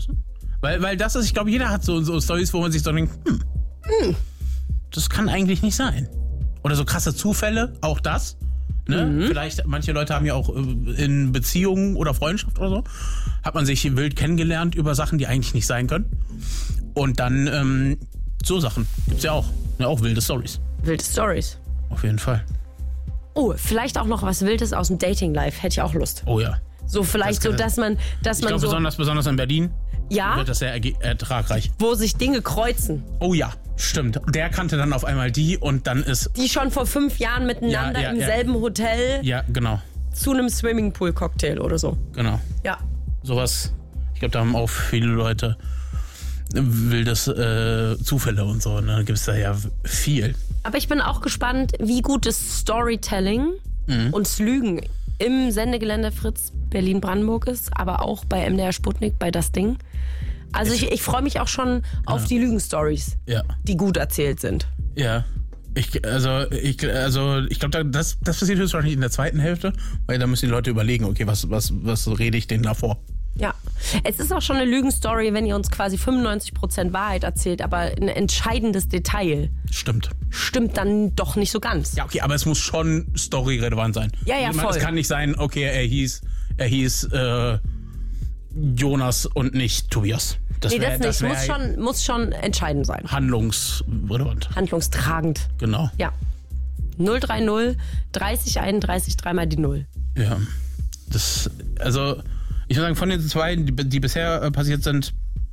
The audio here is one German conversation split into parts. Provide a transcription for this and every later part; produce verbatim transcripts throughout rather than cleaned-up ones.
Weißt du? Weil, weil das ist, ich glaube, jeder hat so, so Storys, wo man sich so denkt, hm, hm, das kann eigentlich nicht sein. Oder so krasse Zufälle, auch das. Ne? Mhm. Vielleicht, manche Leute haben ja auch in Beziehungen oder Freundschaft oder so, hat man sich wild kennengelernt über Sachen, die eigentlich nicht sein können. Und dann, ähm, so Sachen gibt's ja auch. Ja, auch wilde Storys. Wilde Storys. Auf jeden Fall. Oh, vielleicht auch noch was Wildes aus dem Dating-Life. Hätte ich auch Lust. Oh ja. So vielleicht das so, dass man, dass ich man glaube, so... besonders, besonders in Berlin ja? wird das sehr erge- ertragreich. Wo sich Dinge kreuzen. Oh ja, stimmt. Der kannte dann auf einmal die und dann ist... Die schon vor fünf Jahren miteinander ja, ja, im ja. selben Hotel Ja, genau. zu einem Swimmingpool-Cocktail oder so. Genau. Ja. Sowas, ich glaube, da haben auch viele Leute wildes äh, Zufälle und so. Ne? Da gibt es da ja viel. Aber ich bin auch gespannt, wie gut das Storytelling mhm. und das Lügen im Sendegelände Fritz Berlin-Brandenburg ist, aber auch bei M D R Sputnik, bei Das Ding. Also ich, ich freue mich auch schon auf ja. die Lügen-Stories, ja. die gut erzählt sind. Ja, ich, also ich, also ich glaube, das, das passiert höchstwahrscheinlich in der zweiten Hälfte, weil da müssen die Leute überlegen, okay, was, was, was rede ich denen da vor? Ja, es ist auch schon eine Lügenstory, wenn ihr uns quasi fünfundneunzig Prozent Wahrheit erzählt, aber ein entscheidendes Detail Stimmt. stimmt dann doch nicht so ganz. Ja, okay, aber es muss schon storyrelevant sein. Ja, ja, voll. Es kann nicht sein, okay, er hieß, er hieß äh, Jonas und nicht Tobias. Das nee, wär, das nicht. Das muss, schon, muss schon entscheidend sein. Handlungsrelevant. Handlungstragend. Genau. Ja. null drei null, dreißig einunddreißig, dreimal die Null. Ja. Das, also, ich würde sagen, von den zwei, die, die bisher äh, passiert sind,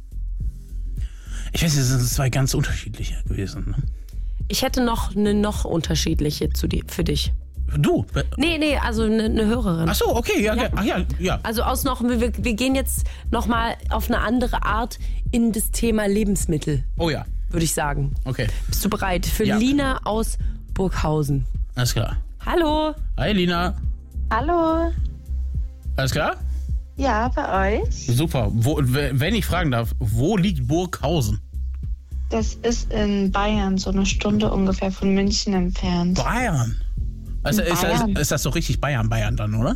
ich weiß nicht, das sind zwei ganz unterschiedliche gewesen. Ne? Ich hätte noch eine noch unterschiedliche zu dir, für dich. Du? Nee, nee, also eine, eine Hörerin. Ach so, okay, ja, ja. Ach ja, ja. Also aus noch, wir, wir gehen jetzt nochmal auf eine andere Art in das Thema Lebensmittel. Oh ja. Würde ich sagen. Okay. Bist du bereit? Für ja. Lina aus Burghausen. Alles klar. Hallo. Hi, Lina. Hallo. Alles klar? Ja, bei euch. Super. Wo, wenn ich fragen darf, wo liegt Burghausen? Das ist in Bayern, so eine Stunde ungefähr von München entfernt. Bayern? Also ist, Bayern. Das, ist das so richtig Bayern, Bayern dann, oder?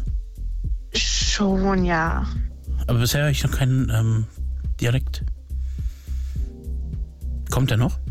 Schon, ja. Aber bisher habe ich noch keinen ähm, Dialekt. Kommt der noch?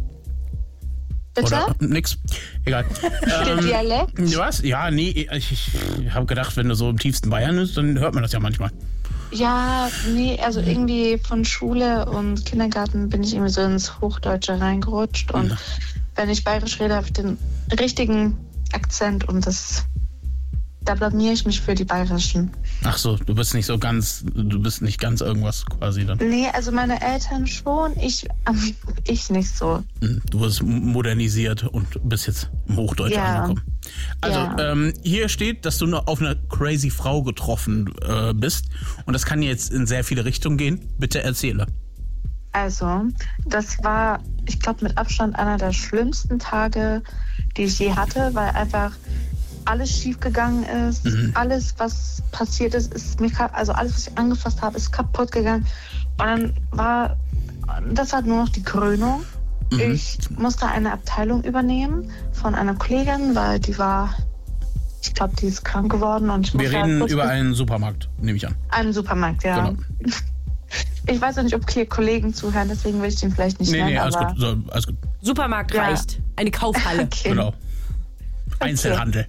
Bitte? Oder nix. Egal. Der ähm, Dialekt? Was? Ja, nee, ich, ich habe gedacht, wenn du so im tiefsten Bayern bist, dann hört man das ja manchmal. Ja, nee, also irgendwie von Schule und Kindergarten bin ich irgendwie so ins Hochdeutsche reingerutscht. Und ja. wenn ich bayerisch rede, habe ich den richtigen Akzent und das, da blamiere ich mich für die Bayerischen. Ach so, du bist nicht so ganz, du bist nicht ganz irgendwas quasi dann. Nee, also meine Eltern schon, ich, ähm, ich nicht so. Du wirst modernisiert und bist jetzt im Hochdeutsch ja. angekommen. Also ja. ähm, hier steht, dass du noch auf eine crazy Frau getroffen äh, bist und das kann jetzt in sehr viele Richtungen gehen. Bitte erzähle. Also, das war, ich glaube, mit Abstand einer der schlimmsten Tage, die ich je hatte, weil einfach alles schief gegangen ist. Mhm. Alles, was passiert ist, ist mir, also alles, was ich angefasst habe, ist kaputt gegangen. Und dann war, das war nur noch die Krönung. Mhm. Ich musste eine Abteilung übernehmen von einer Kollegin, weil die war, ich glaube, die ist krank geworden. Und ich Wir reden halt über einen Supermarkt, nehme ich an. Einen Supermarkt, ja. Genau. Ich weiß auch nicht, ob hier Kollegen zuhören, deswegen will ich den vielleicht nicht nee, nennen. Nee, alles aber gut. So, alles gut. Supermarkt ja. reicht. Eine Kaufhalle. Okay. Genau. Einzelhandel.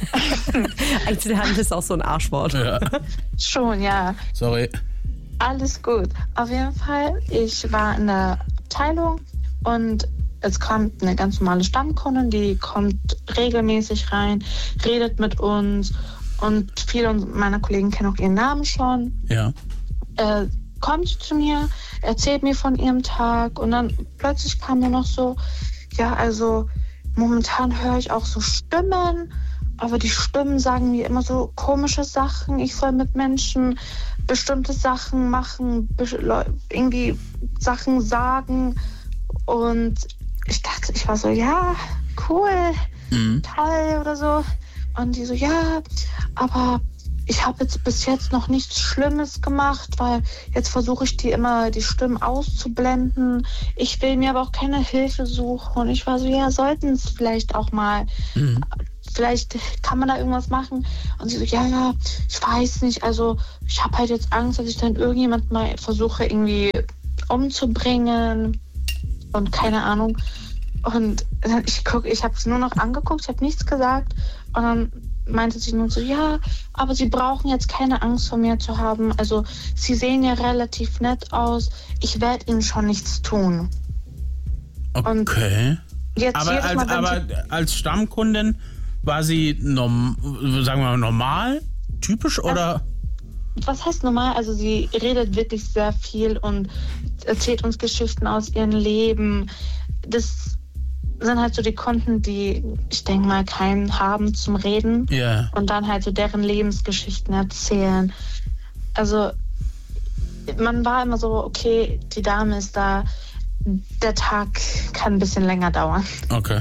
Einzelhandel ist auch so ein Arschwort. Ja. Schon, ja. Sorry. Alles gut. Auf jeden Fall, ich war in der Abteilung und es kommt eine ganz normale Stammkundin, die kommt regelmäßig rein, redet mit uns und viele meiner Kollegen kennen auch ihren Namen schon. Ja. Äh, kommt zu mir, erzählt mir von ihrem Tag und dann plötzlich kam nur noch so, ja, also momentan höre ich auch so Stimmen, aber die Stimmen sagen mir immer so komische Sachen. Ich soll mit Menschen bestimmte Sachen machen, irgendwie Sachen sagen und ich dachte, ich war so, ja, cool, mhm. toll oder so. Und die so, ja, aber ich habe jetzt bis jetzt noch nichts Schlimmes gemacht, weil jetzt versuche ich die immer die Stimmen auszublenden. Ich will mir aber auch keine Hilfe suchen. Und ich war so, ja, sollten es vielleicht auch mal. Mhm. vielleicht kann man da irgendwas machen. Und sie so, ja, ja, ich weiß nicht, also ich habe halt jetzt Angst, dass ich dann irgendjemand mal versuche irgendwie umzubringen und keine Ahnung. Und dann ich guck, ich habe es nur noch angeguckt, ich habe nichts gesagt und dann meinte sie nur so, ja, aber Sie brauchen jetzt keine Angst vor mir zu haben. Also Sie sehen ja relativ nett aus. Ich werde Ihnen schon nichts tun. Okay. Jetzt aber als, Mal, aber als Stammkundin war sie, norm, sagen wir mal, normal, typisch oder? Was heißt normal? Also sie redet wirklich sehr viel und erzählt uns Geschichten aus ihrem Leben. Das sind halt so die Kunden, die, ich denke mal, keinen haben zum Reden. Yeah. Und dann halt so deren Lebensgeschichten erzählen. Also man war immer so, okay, die Dame ist da, der Tag kann ein bisschen länger dauern. Okay.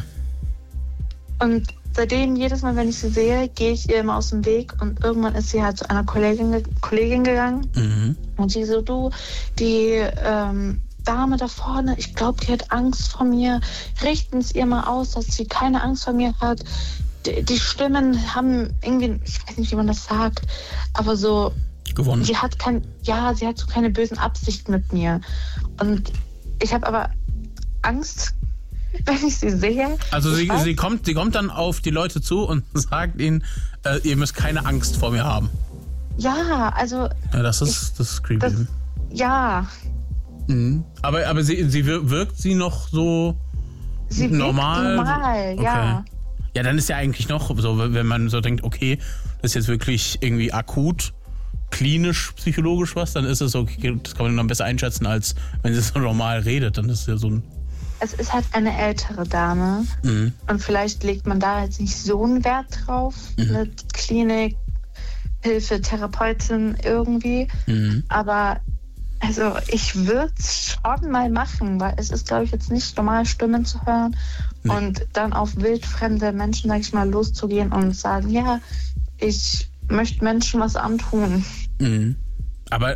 Und seitdem, jedes Mal, wenn ich sie sehe, gehe ich ihr immer aus dem Weg und irgendwann ist sie halt zu einer Kollegin, Kollegin gegangen. Mhm. Und sie so, du, die ähm, Dame da vorne, ich glaube, die hat Angst vor mir. Richten es ihr mal aus, dass sie keine Angst vor mir hat. Die, die Stimmen haben irgendwie, ich weiß nicht, wie man das sagt, aber so, gewonnen. Sie hat kein, ja, sie hat so keine bösen Absichten mit mir. Und ich habe aber Angst, wenn ich sie sehe. Also sie, weiß, sie, kommt, sie kommt dann auf die Leute zu und sagt ihnen, äh, ihr müsst keine Angst vor mir haben. Ja, also... Ja, das ist, ich, das ist creepy. Das, ja. Mhm. Aber, aber sie, sie wirkt sie noch so sie normal? normal, okay. ja. Ja, dann ist ja eigentlich noch so, wenn man so denkt, okay, das ist jetzt wirklich irgendwie akut, klinisch, psychologisch was, dann ist es okay, das kann man dann besser einschätzen, als wenn sie so normal redet, dann ist es ja so ein... Es ist halt eine ältere Dame Mhm. und vielleicht legt man da jetzt nicht so einen Wert drauf Mhm. mit Klinik, Hilfe, Therapeutin irgendwie, Mhm. aber also ich würde es schon mal machen, weil es ist, glaube ich, jetzt nicht normal, Stimmen zu hören Nee. und dann auf wildfremde Menschen, sag ich mal, loszugehen und sagen, ja, ich möchte Menschen was antun. Mhm. Aber,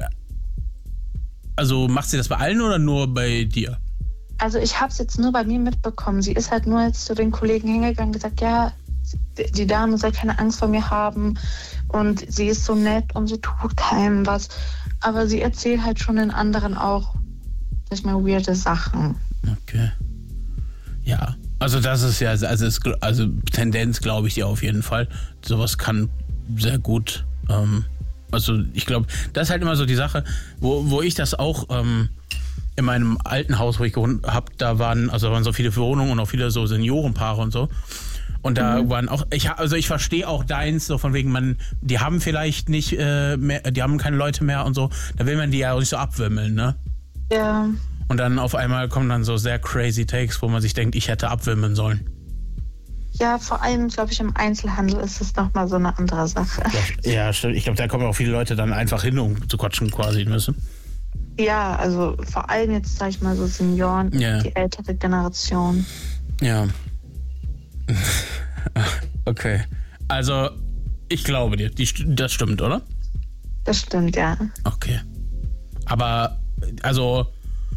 also macht sie das bei allen oder nur bei dir? Also ich habe es jetzt nur bei mir mitbekommen. Sie ist halt nur jetzt zu den Kollegen hingegangen und gesagt, ja, die Dame soll keine Angst vor mir haben und sie ist so nett und sie tut keinem was. Aber sie erzählt halt schon den anderen auch, sag ich mal, weirde Sachen. Okay. Ja, also das ist ja, also, ist, also Tendenz glaube ich dir auf jeden Fall. Sowas kann sehr gut, ähm, also ich glaube, das ist halt immer so die Sache, wo, wo ich das auch ähm, in meinem alten Haus, wo ich gewohnt habe, da waren, also da waren so viele Wohnungen und auch viele so Seniorenpaare und so. Und da mhm. waren auch, ich also ich verstehe auch deins, so von wegen, man, die haben vielleicht nicht äh, mehr, die haben keine Leute mehr und so, da will man die ja auch nicht so abwimmeln, ne? Ja. Und dann auf einmal kommen dann so sehr crazy Takes, wo man sich denkt, ich hätte abwimmeln sollen. Ja, vor allem, glaube ich, im Einzelhandel ist es nochmal so eine andere Sache. Ja, stimmt. Ich glaube, da kommen auch viele Leute dann einfach hin, um zu quatschen quasi müssen. Ja, also vor allem jetzt, sag ich mal, so Senioren, ja. die ältere Generation. Ja. Okay. Also, ich glaube dir. Die, das stimmt, oder? Das stimmt, ja. Okay. Aber, also,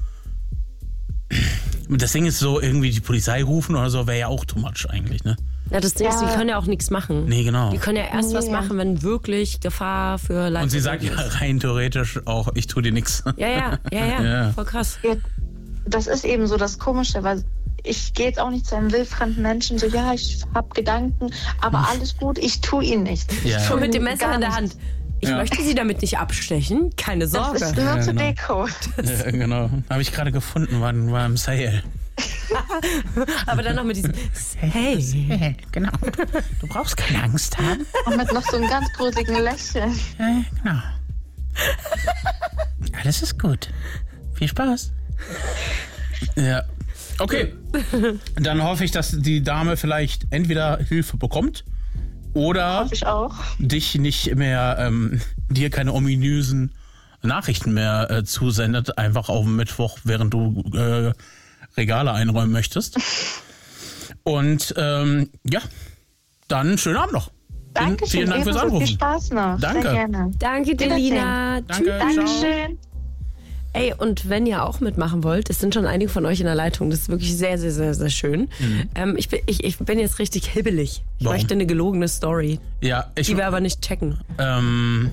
das Ding ist so, irgendwie die Polizei rufen oder so, wäre ja auch too much eigentlich, ne? Ja, das Ding Ja. ist, die können ja auch nichts machen. Nee, genau. Die können ja erst Nee. was machen, wenn wirklich Gefahr für Leib Und sie und sagt Leben ja ist. rein theoretisch auch, ich tue dir nichts. Ja, ja, ja, ja, Ja. voll krass. Ja, das ist eben so das Komische, weil ich gehe jetzt auch nicht zu einem wildfremden Menschen, so, ja, ich habe Gedanken, aber alles gut, ich tue ihnen nichts. Ja. Schon mit dem Messer Gar in der nichts. Hand. Ich Ja. möchte sie damit nicht abstechen, keine Das Sorge. ist nur Ja, zur genau. Deko. Ja, genau. Habe ich gerade gefunden, war, war im Sale. Aber dann noch mit diesem Hey. Hey, genau. Du brauchst keine Angst haben. Und mit noch so einem ganz gruseligen Lächeln. Äh, genau. Alles ist gut. Viel Spaß. Ja. Okay. Dann hoffe ich, dass die Dame vielleicht entweder Hilfe bekommt oder Ich auch. dich nicht mehr, ähm, dir keine ominösen Nachrichten mehr äh, zusendet, einfach auf dem Mittwoch, während du äh, Regale einräumen möchtest. Und ähm, ja, dann schönen Abend noch. Dankeschön. Vielen Dank fürs ebenso. Anrufen. Viel Spaß noch. Danke. Sehr gerne. Danke dir, Wiedersehen. Lina. Danke. Tschüss. Dankeschön. Ey, und wenn ihr auch mitmachen wollt, es sind schon einige von euch in der Leitung, das ist wirklich sehr, sehr, sehr, sehr schön. Mhm. Ähm, ich, bin, ich, ich bin jetzt richtig hibbelig. Ich Warum? möchte eine gelogene Story, Ja, ich... die wir aber nicht checken. Ähm...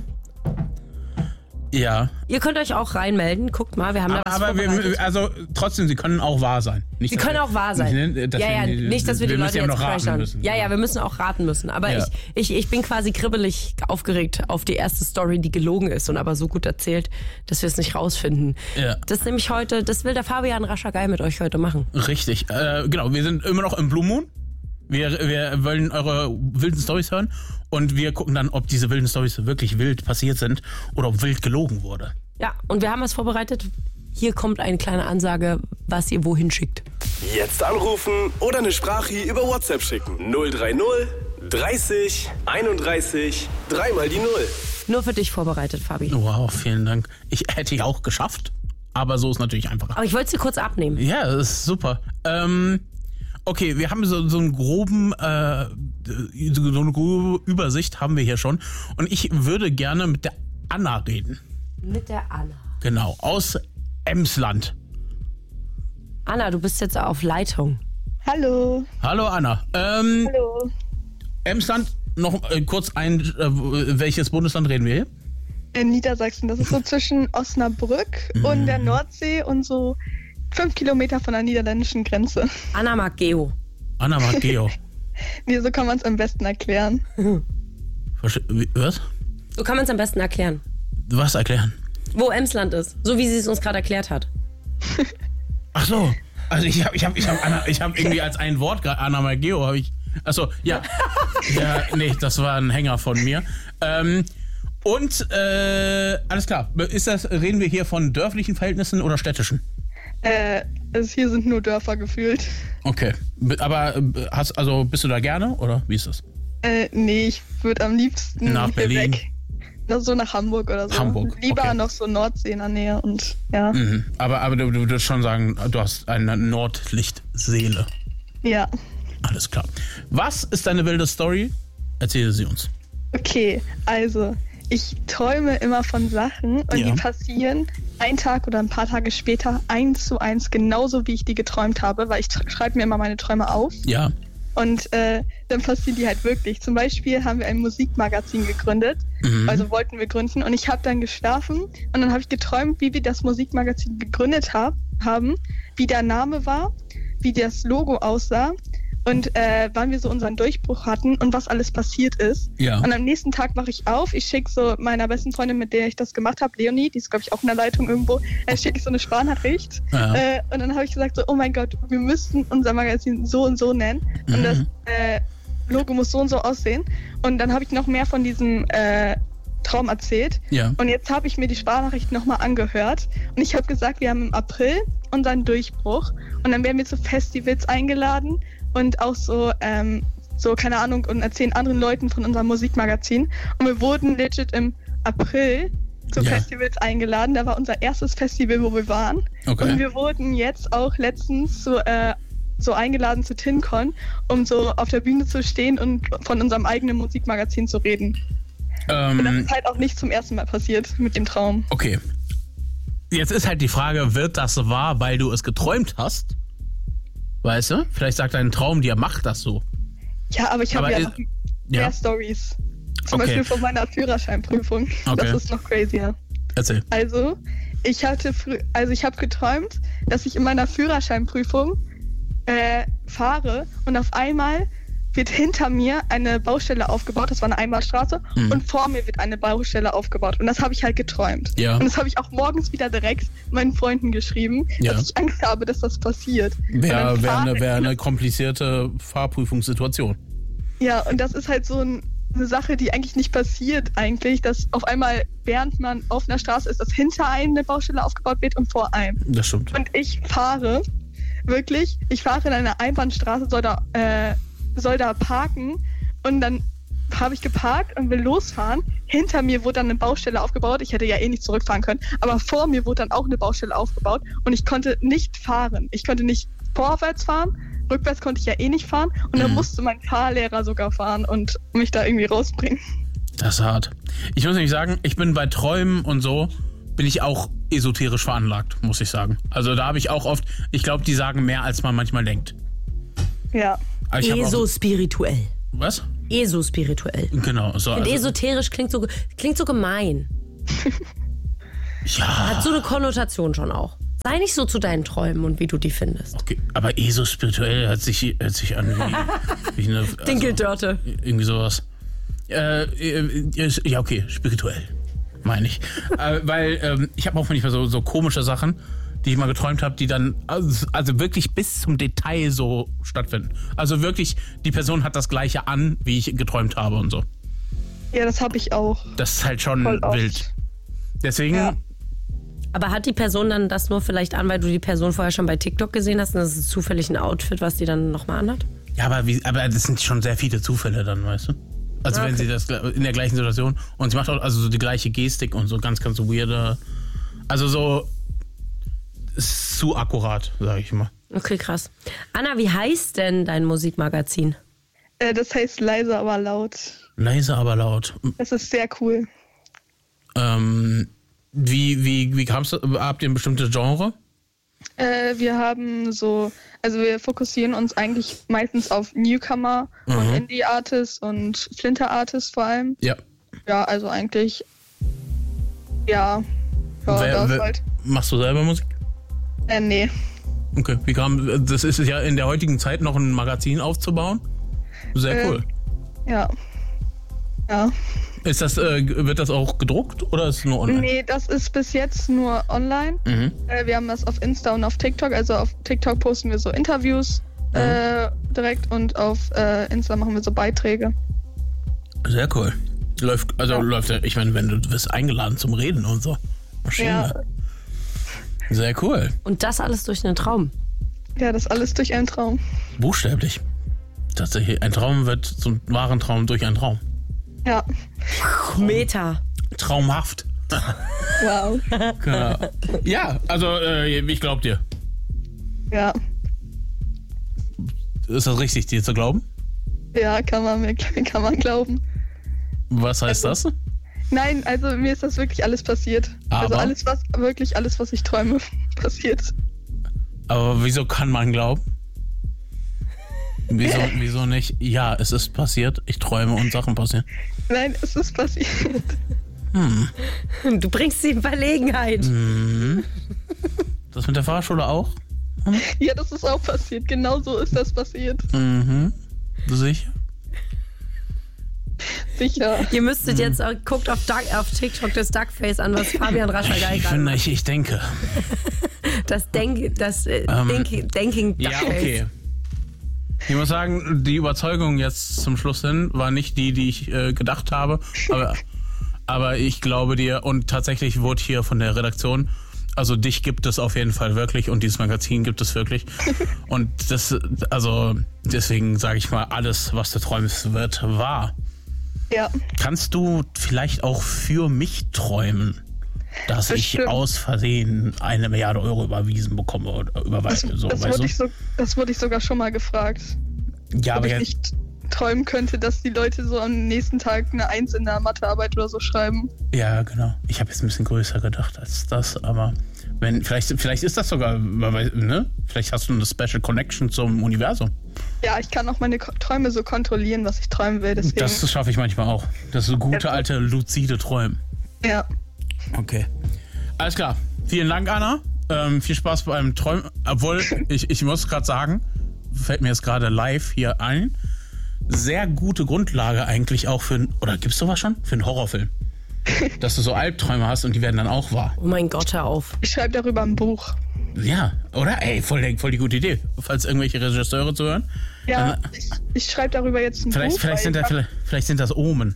Ja. Ihr könnt euch auch reinmelden, guckt mal, wir haben Aber, da was aber wir, also trotzdem, sie können auch wahr sein. Nicht, Sie können wir, auch wahr sein. Nicht, dass ja, ja, wir, nicht, dass wir, wir die Leute ja jetzt noch raten crashen. müssen. Ja, ja, wir müssen auch raten müssen. Aber Ja. ich, ich, ich bin quasi kribbelig aufgeregt auf die erste Story, die gelogen ist und aber so gut erzählt, dass wir es nicht rausfinden. Ja. Das ist nämlich heute, das will der Fabian Raschageil mit euch heute machen. Richtig. Äh, genau, wir sind immer noch im Blue Moon. Wir, wir wollen eure wilden Storys hören und wir gucken dann, ob diese wilden Storys wirklich wild passiert sind oder ob wild gelogen wurde. Ja, und wir haben was vorbereitet. Hier kommt eine kleine Ansage, was ihr wohin schickt. Jetzt anrufen oder eine Sprache über WhatsApp schicken. null drei null dreißig einunddreißig dreimal die Null. Nur für dich vorbereitet, Fabi. Wow, vielen Dank. Ich hätte ich auch geschafft, aber so ist natürlich einfacher. Aber ich wollte sie kurz abnehmen. Ja, das ist super. Ähm, okay, wir haben so, so einen groben, äh, so eine grobe Übersicht haben wir hier schon. Und ich würde gerne mit der Anna reden. Mit der Anna. Genau, aus Emsland. Anna, du bist jetzt auf Leitung. Hallo. Hallo Anna. Ähm, Hallo. Emsland, noch äh, kurz ein, äh, welches Bundesland reden wir hier? In Niedersachsen. Das ist so zwischen Osnabrück und der Nordsee und so fünf Kilometer von der niederländischen Grenze. Anna mag Geo. Anna mag Geo. Nee, so kann man es am besten erklären. Verste- wie- Was? So kann man es am besten erklären. Was erklären? Wo Emsland ist. So wie sie es uns gerade erklärt hat. Ach so. Also ich habe ich hab, ich hab Anna, ich hab irgendwie als ein Wort gerade Anna mal Geo habe ich. Achso, ja. Ja, nee, das war ein Hänger von mir. Ähm, und äh, alles klar. Ist das, reden wir hier von dörflichen Verhältnissen oder städtischen? Äh, also hier sind nur Dörfer gefühlt. Okay. B- Aber äh, hast, also bist du da gerne oder wie ist das? Äh, nee, ich würde am liebsten Nach hier Berlin? weg. Oder so nach Hamburg oder so. Hamburg, Lieber okay. noch so Nordsee in der Nähe und ja. Mhm. Aber, aber du, du würdest schon sagen, du hast eine Nordlichtseele. Ja. Alles klar. Was ist deine wilde Story? Erzähle sie uns. Okay, also ich träume immer von Sachen und Ja. die passieren einen Tag oder ein paar Tage später eins zu eins genauso, wie ich die geträumt habe, weil ich tr- schreibe mir immer meine Träume auf Ja. und äh, dann passieren die halt wirklich. Zum Beispiel haben wir ein Musikmagazin gegründet, Mhm. also wollten wir gründen und ich habe dann geschlafen und dann habe ich geträumt, wie wir das Musikmagazin gegründet hab, haben, wie der Name war, wie das Logo aussah und äh, wann wir so unseren Durchbruch hatten und was alles passiert ist. Ja. Und am nächsten Tag mache ich auf, ich schicke so meiner besten Freundin, mit der ich das gemacht habe, Leonie, die ist glaube ich auch in der Leitung irgendwo, äh, schicke ich so eine Sprachnachricht. Ja. Äh, und dann habe ich gesagt so, oh mein Gott, wir müssten unser Magazin so und so nennen. Und Mhm. das äh, Logo muss so und so aussehen. Und dann habe ich noch mehr von diesem äh, Traum erzählt. Ja. Und jetzt habe ich mir die Sprachnachricht nochmal angehört. Und ich habe gesagt, wir haben im April unseren Durchbruch. Und dann werden wir zu Festivals eingeladen und auch so, ähm, so keine Ahnung, und erzählen anderen Leuten von unserem Musikmagazin. Und wir wurden legit im April zu Ja. Festivals eingeladen. Da war unser erstes Festival, wo wir waren. Okay. Und wir wurden jetzt auch letztens so, äh, so eingeladen zu TinCon, um so auf der Bühne zu stehen und von unserem eigenen Musikmagazin zu reden. Und das Ähm, ist halt auch nicht zum ersten Mal passiert mit dem Traum. okay. Jetzt ist halt die Frage, wird das wahr, weil du es geträumt hast? Weißt du? Vielleicht sagt dein Traum dir, mach das so. Ja, aber ich habe Aber ja ist- noch mehr Ja, Stories. Zum Okay. Beispiel von meiner Führerscheinprüfung. Okay. Das ist noch crazier. erzähl. Also, ich hatte frü also ich habe geträumt, dass ich in meiner Führerscheinprüfung äh, fahre und auf einmal wird hinter mir eine Baustelle aufgebaut, das war eine Einbahnstraße, Mhm. und vor mir wird eine Baustelle aufgebaut. Und das habe ich halt geträumt. Ja. Und das habe ich auch morgens wieder direkt meinen Freunden geschrieben, Ja. dass ich Angst habe, dass das passiert. Und Wäre dann wär fahre eine, wär ich- eine komplizierte Fahrprüfungssituation. Ja, und das ist halt so ein, eine Sache, die eigentlich nicht passiert eigentlich, dass auf einmal, während man auf einer Straße ist, dass hinter einem eine Baustelle aufgebaut wird und vor einem. Das stimmt. Und ich fahre, wirklich, ich fahre in einer Einbahnstraße, soll da, äh, soll da parken und dann habe ich geparkt und will losfahren. Hinter mir wurde dann eine Baustelle aufgebaut. Ich hätte ja eh nicht zurückfahren können, aber vor mir wurde dann auch eine Baustelle aufgebaut und ich konnte nicht fahren. Ich konnte nicht vorwärts fahren, rückwärts konnte ich ja eh nicht fahren und dann Mhm. musste mein Fahrlehrer sogar fahren und mich da irgendwie rausbringen. Das ist hart. Ich muss nämlich sagen, ich bin bei Träumen und so bin ich auch esoterisch veranlagt, muss ich sagen. Also da habe ich auch oft, ich glaube, die sagen mehr, als man manchmal denkt. Ja. Aber ich hab auch, Esospirituell. was? Esospirituell. Genau. So, Und also, esoterisch klingt so, klingt so gemein. ja. Hat so eine Konnotation schon auch. Sei nicht so zu deinen Träumen und wie du die findest. Okay, aber esospirituell hört sich, hört sich an wie, wie eine... Also, Dinkeldörte. irgendwie sowas. Äh, äh, ja, okay, spirituell, meine ich. äh, weil ähm, ich habe auch manchmal so, so komische Sachen, die ich mal geträumt habe, die dann also, also wirklich bis zum Detail so stattfinden. Also wirklich, die Person hat das Gleiche an, wie ich geträumt habe und so. Ja, das habe ich auch. Das ist halt schon Voll oft. wild. Deswegen... Ja. Aber hat die Person dann das nur vielleicht an, weil du die Person vorher schon bei TikTok gesehen hast und das ist zufällig ein Outfit, was die dann nochmal anhat? Ja, aber, wie, aber das sind schon sehr viele Zufälle dann, weißt du? Also Okay. wenn sie das in der gleichen Situation und sie macht auch also so die gleiche Gestik und so ganz, ganz weirde. Also so ist zu akkurat, sage ich mal. Okay, krass. Anna, wie heißt denn dein Musikmagazin? Äh, das heißt leise, aber laut. Leise, aber laut. Das ist sehr cool. Ähm, wie wie, wie kamst du? Habt ihr ein bestimmtes Genre? Äh, wir haben so, also wir fokussieren uns eigentlich meistens auf Newcomer Mhm. und Indie-Artists und Flinter-Artists vor allem. Ja. Ja, also eigentlich, ja, ja Wer- das wer- halt. Machst du selber Musik? Äh, nee. Okay. Wie kam, das ist ja in der heutigen Zeit noch ein Magazin aufzubauen. Sehr Äh, cool. Ja. Ja. Ist das, äh, wird das auch gedruckt oder ist es nur online? Nee, das ist bis jetzt nur online. Mhm. Äh, wir haben das auf Insta und auf TikTok. Also auf TikTok posten wir so Interviews äh, direkt und auf äh, Insta machen wir so Beiträge. Sehr cool. Läuft, also Ja. läuft ja, ich meine, wenn du wirst eingeladen zum Reden und so. Maschine. Ja, Sehr cool. Und das alles durch einen Traum. ja, das alles durch einen Traum. Buchstäblich. Tatsächlich, ein Traum wird zum wahren Traum durch einen Traum. Ja. Meta. Traumhaft. Wow. Genau. Ja, also äh, ich glaub dir. Ja. Ist das richtig, dir zu glauben? Ja, kann man, mir- kann man glauben. Was heißt das? Nein, also mir ist das wirklich alles passiert. Also Aber? alles, was, wirklich alles, was ich träume, passiert. Aber wieso kann man glauben? Wieso, wieso nicht? Ja, es ist passiert. Ich träume und Sachen passieren. Nein, es ist passiert. Du bringst sie in Verlegenheit. Das mit der Fahrschule auch? Ja, das ist auch passiert. Genau so ist das passiert. Mhm. Sicher? Sicher. Ihr müsstet jetzt, äh, guckt auf, Duck, auf TikTok das Duckface an, was Fabian Raschagei Ich gerade finde, macht. ich, ich denke. Das, Denk, das äh, Ähm, Denk, Denking Duckface. Ja, okay. Ich muss sagen, die Überzeugung jetzt zum Schluss hin war nicht die, die ich äh, gedacht habe. Aber, aber ich glaube dir und tatsächlich wurde hier von der Redaktion, also dich gibt es auf jeden Fall wirklich und dieses Magazin gibt es wirklich. Und das, also deswegen sage ich mal, alles, was du träumst, wird wahr. Ja. Kannst du vielleicht auch für mich träumen, dass ich Bestimmt. aus Versehen eine Milliarde Euro überwiesen bekomme oder Das, überweise? So, das, weißt wurde du? ich so, das wurde ich sogar schon mal gefragt. Ja, Ob aber ich jetzt, nicht träumen könnte, dass die Leute so am nächsten Tag eine Eins in der Mathearbeit oder so schreiben. ja, genau. Ich habe jetzt ein bisschen größer gedacht als das, aber wenn vielleicht, vielleicht ist das sogar, ne? Vielleicht hast du eine Special Connection zum Universum. Ja, ich kann auch meine Ko- Träume so kontrollieren, was ich träumen will. Deswegen. Das schaffe ich manchmal auch. Das ist so gute Ja. alte luzide Träumen. Ja. Okay. Alles klar. Vielen Dank, Anna. Ähm, viel Spaß beim Träumen. Obwohl, ich, ich muss gerade sagen, fällt mir jetzt gerade live hier ein, sehr gute Grundlage eigentlich auch für ein, oder gibt's sowas schon? Für einen Horrorfilm. Dass du so Albträume hast und die werden dann auch wahr. Oh mein Gott, hör auf. Ich schreibe darüber ein Buch. Ja, oder? Ey, voll, der- voll die gute Idee. Falls irgendwelche Regisseure zuhören. Ja, Dann- ich, ich schreibe darüber jetzt ein Vielleicht, Buch. vielleicht, weil sind ich da, hab- vielleicht, vielleicht sind das Omen.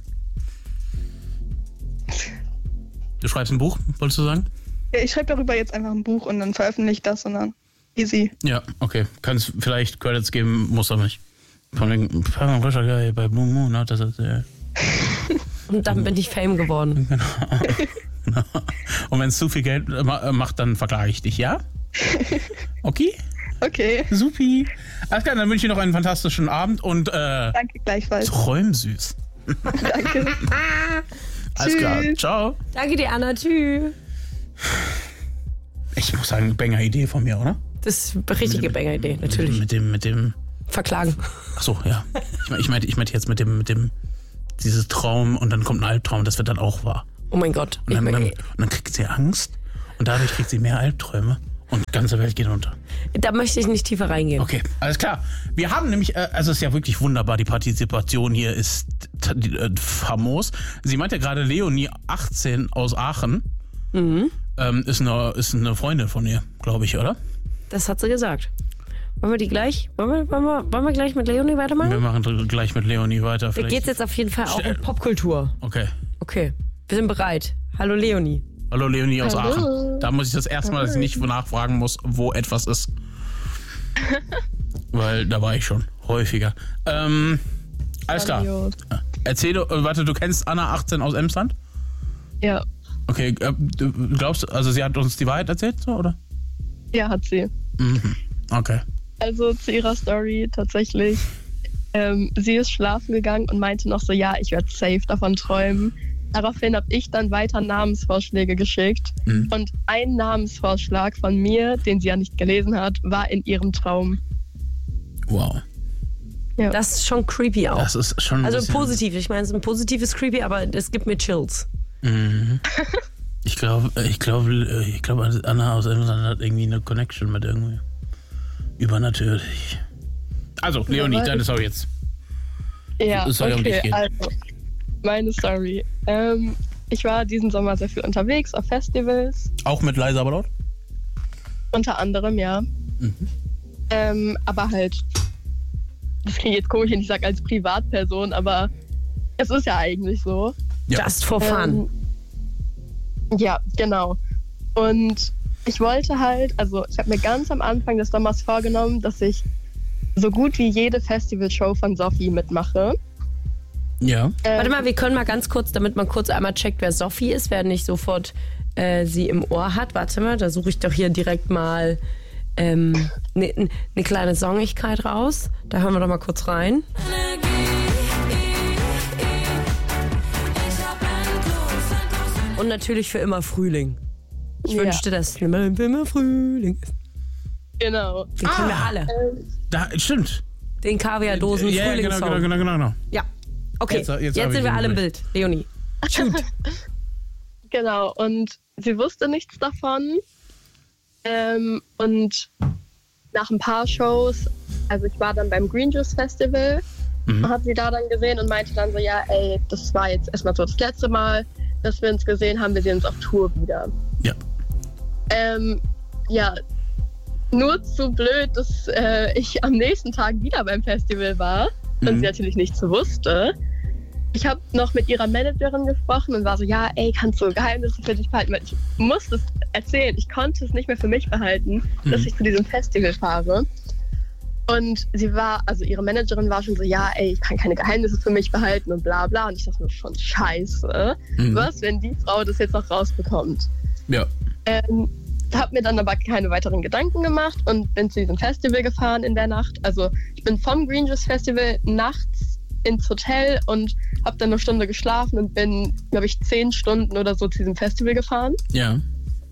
Du schreibst ein Buch, wolltest du sagen? Ja, ich schreibe darüber jetzt einfach ein Buch und dann veröffentliche ich das und dann easy. Ja, okay. Kannst vielleicht Credits geben, muss aber nicht. Von den Fabian Raschagei bei Blue Moon hat das erzählt. Und dann bin ich Fame geworden. Genau. Und wenn es zu viel Geld ma- macht, dann verklage ich dich, ja? Okay? Okay, Supi. Alles klar, dann wünsche ich dir noch einen fantastischen Abend und äh, danke gleichfalls. träum süß. Danke. Alles klar, Tschüss. ciao. Danke dir, Anna. Tschüss. Ich muss sagen, Banger-Idee von mir, oder? Das ist eine richtige Banger-Idee, natürlich. Mit dem, mit dem... Verklagen. Achso, ja. Ich meinte ich meinte ich meinte jetzt mit dem, mit dem, dieses Traum und dann kommt ein Albtraum, das wird dann auch wahr. Oh mein Gott. Und dann, ich dann, und dann kriegt sie Angst und dadurch kriegt sie mehr Albträume und die ganze Welt geht unter. Da möchte ich nicht tiefer reingehen. Okay, alles klar. Wir haben nämlich, äh, also es ist ja wirklich wunderbar, die Partizipation hier ist t- äh, famos. Sie meinte ja gerade Leonie, achtzehn aus Aachen, Mhm. ähm, ist, eine, ist eine Freundin von ihr, glaube ich, oder? Das hat sie gesagt. Wollen wir die gleich? Wollen wir, wollen wir, wollen wir gleich mit Leonie weitermachen? Wir machen gleich mit Leonie weiter. Da Vielleicht. geht's jetzt auf jeden Fall auch Stell- um Popkultur. Okay. Okay, wir sind bereit. Hallo Leonie. Hallo Leonie aus Hallo. Aachen. Da muss ich das erste Mal, dass ich nicht nachfragen muss, wo etwas ist. Weil da war ich schon häufiger. Ähm, alles klar. Grandios. Erzähl, du- äh, warte, du kennst Anna achtzehn aus Emsland? Ja, Okay, äh, du glaubst, also sie hat uns die Wahrheit erzählt, so, oder? ja, hat sie. Mhm. Okay. Also zu ihrer Story tatsächlich. Ähm, sie ist schlafen gegangen und meinte noch so, ja, ich werde safe davon träumen. Daraufhin habe ich dann weiter Namensvorschläge geschickt. Mhm. Und ein Namensvorschlag von mir, den sie ja nicht gelesen hat, war in ihrem Traum. Wow. Ja. Das ist schon creepy auch. Das ist schon ein Also bisschen- positiv. Ich meine, es ist ein positives Creepy, aber es gibt mir Chills. Mhm. Ich glaube, ich glaube, ich glaube, Anna aus Emsland hat irgendwie eine Connection mit irgendwie übernatürlich. Also, Leonie, Ja, deine Story jetzt. Ja, Es soll ja um dich okay, gehen. also meine Story. Ähm, ich war diesen Sommer sehr viel unterwegs auf Festivals, Auch mit leise, aber laut? unter anderem, ja. Mhm. Ähm, aber halt, das klingt jetzt komisch, wenn ich sage als Privatperson, aber es ist ja eigentlich so. Ja. Just for fun. Ähm, ja, genau. Und ich wollte halt, also ich habe mir ganz am Anfang des Sommers vorgenommen, dass ich so gut wie jede Festivalshow von Sophie mitmache. Ja. Ähm, Warte mal, wir können mal ganz kurz, damit man kurz einmal checkt, wer Sophie ist, wer nicht sofort äh, sie im Ohr hat. Warte mal, da suche ich doch hier direkt mal eine ähm, ne, ne kleine Songigkeit raus. Da hören wir doch mal kurz rein. Und natürlich für immer Frühling. Ich Ja. wünschte, dass für immer Frühling ist. Genau. Den kennen wir alle. Da, stimmt. Den Kaviardosen Ja, ja, genau, Frühlingssong. genau, genau, genau, genau. Ja. Okay, Jetzt- jetzt, jetzt hab ich sind wir ihn alle im durch. Bild. Leonie. Shoot. Genau, und sie wusste nichts davon. Ähm, und nach ein paar Shows, also ich war dann beim Green Juice Festival, Mhm. habe sie da dann gesehen und meinte dann so, ja, ey, das war jetzt erstmal so das letzte Mal, dass wir uns gesehen haben, wir sehen uns auf Tour wieder. Ja. Ähm, ja, nur zu blöd, dass äh, ich am nächsten Tag wieder beim Festival war und Mhm. sie natürlich nichts wusste. Ich habe noch mit ihrer Managerin gesprochen und war so, ja, ey, kannst du Geheimnisse für dich behalten? Weil ich musste es erzählen. Ich konnte es nicht mehr für mich behalten, Mhm. dass ich zu diesem Festival fahre. Und sie war, also ihre Managerin war schon so, ja, ey, ich kann keine Geheimnisse für mich behalten und bla bla. Und ich dachte mir schon, scheiße. Mhm. Was, wenn die Frau das jetzt noch rausbekommt? Ja. Ähm, habe mir dann aber keine weiteren Gedanken gemacht und bin zu diesem Festival gefahren in der Nacht. Also ich bin vom Green Juice Festival nachts ins Hotel und habe dann eine Stunde geschlafen und bin, glaube ich, zehn Stunden oder so zu diesem Festival gefahren. Ja.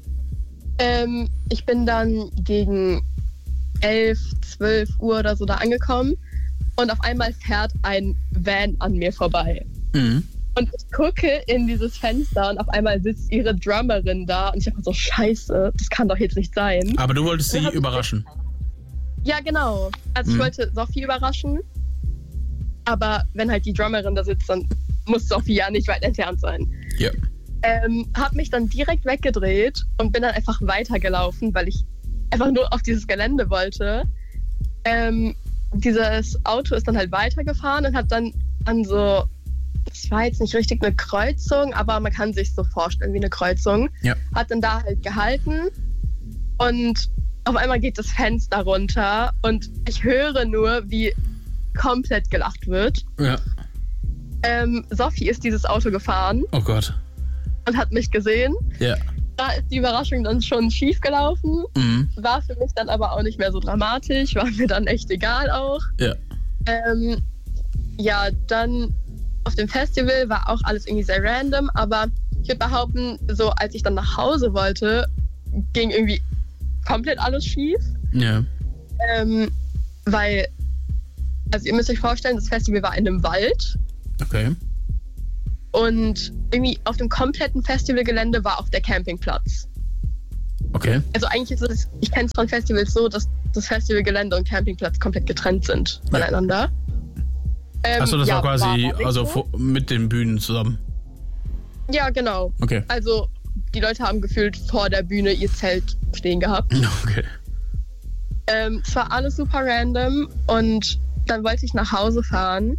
Ähm, ich bin dann gegen elf, zwölf Uhr oder so da angekommen und auf einmal fährt ein Van an mir vorbei. Mhm. Und ich gucke in dieses Fenster und auf einmal sitzt ihre Drummerin da und ich dachte so, scheiße, das kann doch jetzt nicht sein. Aber du wolltest sie Ja, hab ich- überraschen. Ja, genau. Also ich Mhm. wollte Sophie überraschen, aber wenn halt die Drummerin da sitzt, dann muss Sophie ja nicht weit entfernt sein. Ja. Ähm, hab mich dann direkt weggedreht und bin dann einfach weitergelaufen, weil ich einfach nur auf dieses Gelände wollte. Ähm, dieses Auto ist dann halt weitergefahren und hat dann an so, das war jetzt nicht richtig eine Kreuzung, aber man kann sich so vorstellen wie eine Kreuzung, Ja. hat dann da halt gehalten und auf einmal geht das Fenster runter und ich höre nur, wie komplett gelacht wird. Ja. Ähm, Sophie ist dieses Auto gefahren Oh Gott. und hat mich gesehen. Ja. Da ist die Überraschung dann schon schief gelaufen. Mhm. War für mich dann aber auch nicht mehr so dramatisch. War mir dann echt egal auch. Ja. Ähm, ja, dann auf dem Festival war auch alles irgendwie sehr random. Aber ich würde behaupten, so als ich dann nach Hause wollte, ging irgendwie komplett alles schief. Ja. Ähm, weil, also ihr müsst euch vorstellen, das Festival war in einem Wald. Okay. Und irgendwie auf dem kompletten Festivalgelände war auch der Campingplatz. Okay. Also eigentlich ist es, ich kenne es von Festivals so, dass das Festivalgelände und Campingplatz komplett getrennt sind voneinander. Ähm, Achso, das ja, war quasi war also so. vor, mit den Bühnen zusammen. Ja, genau. Okay. Also die Leute haben gefühlt vor der Bühne ihr Zelt stehen gehabt. Okay. Ähm, es war alles super random und dann wollte ich nach Hause fahren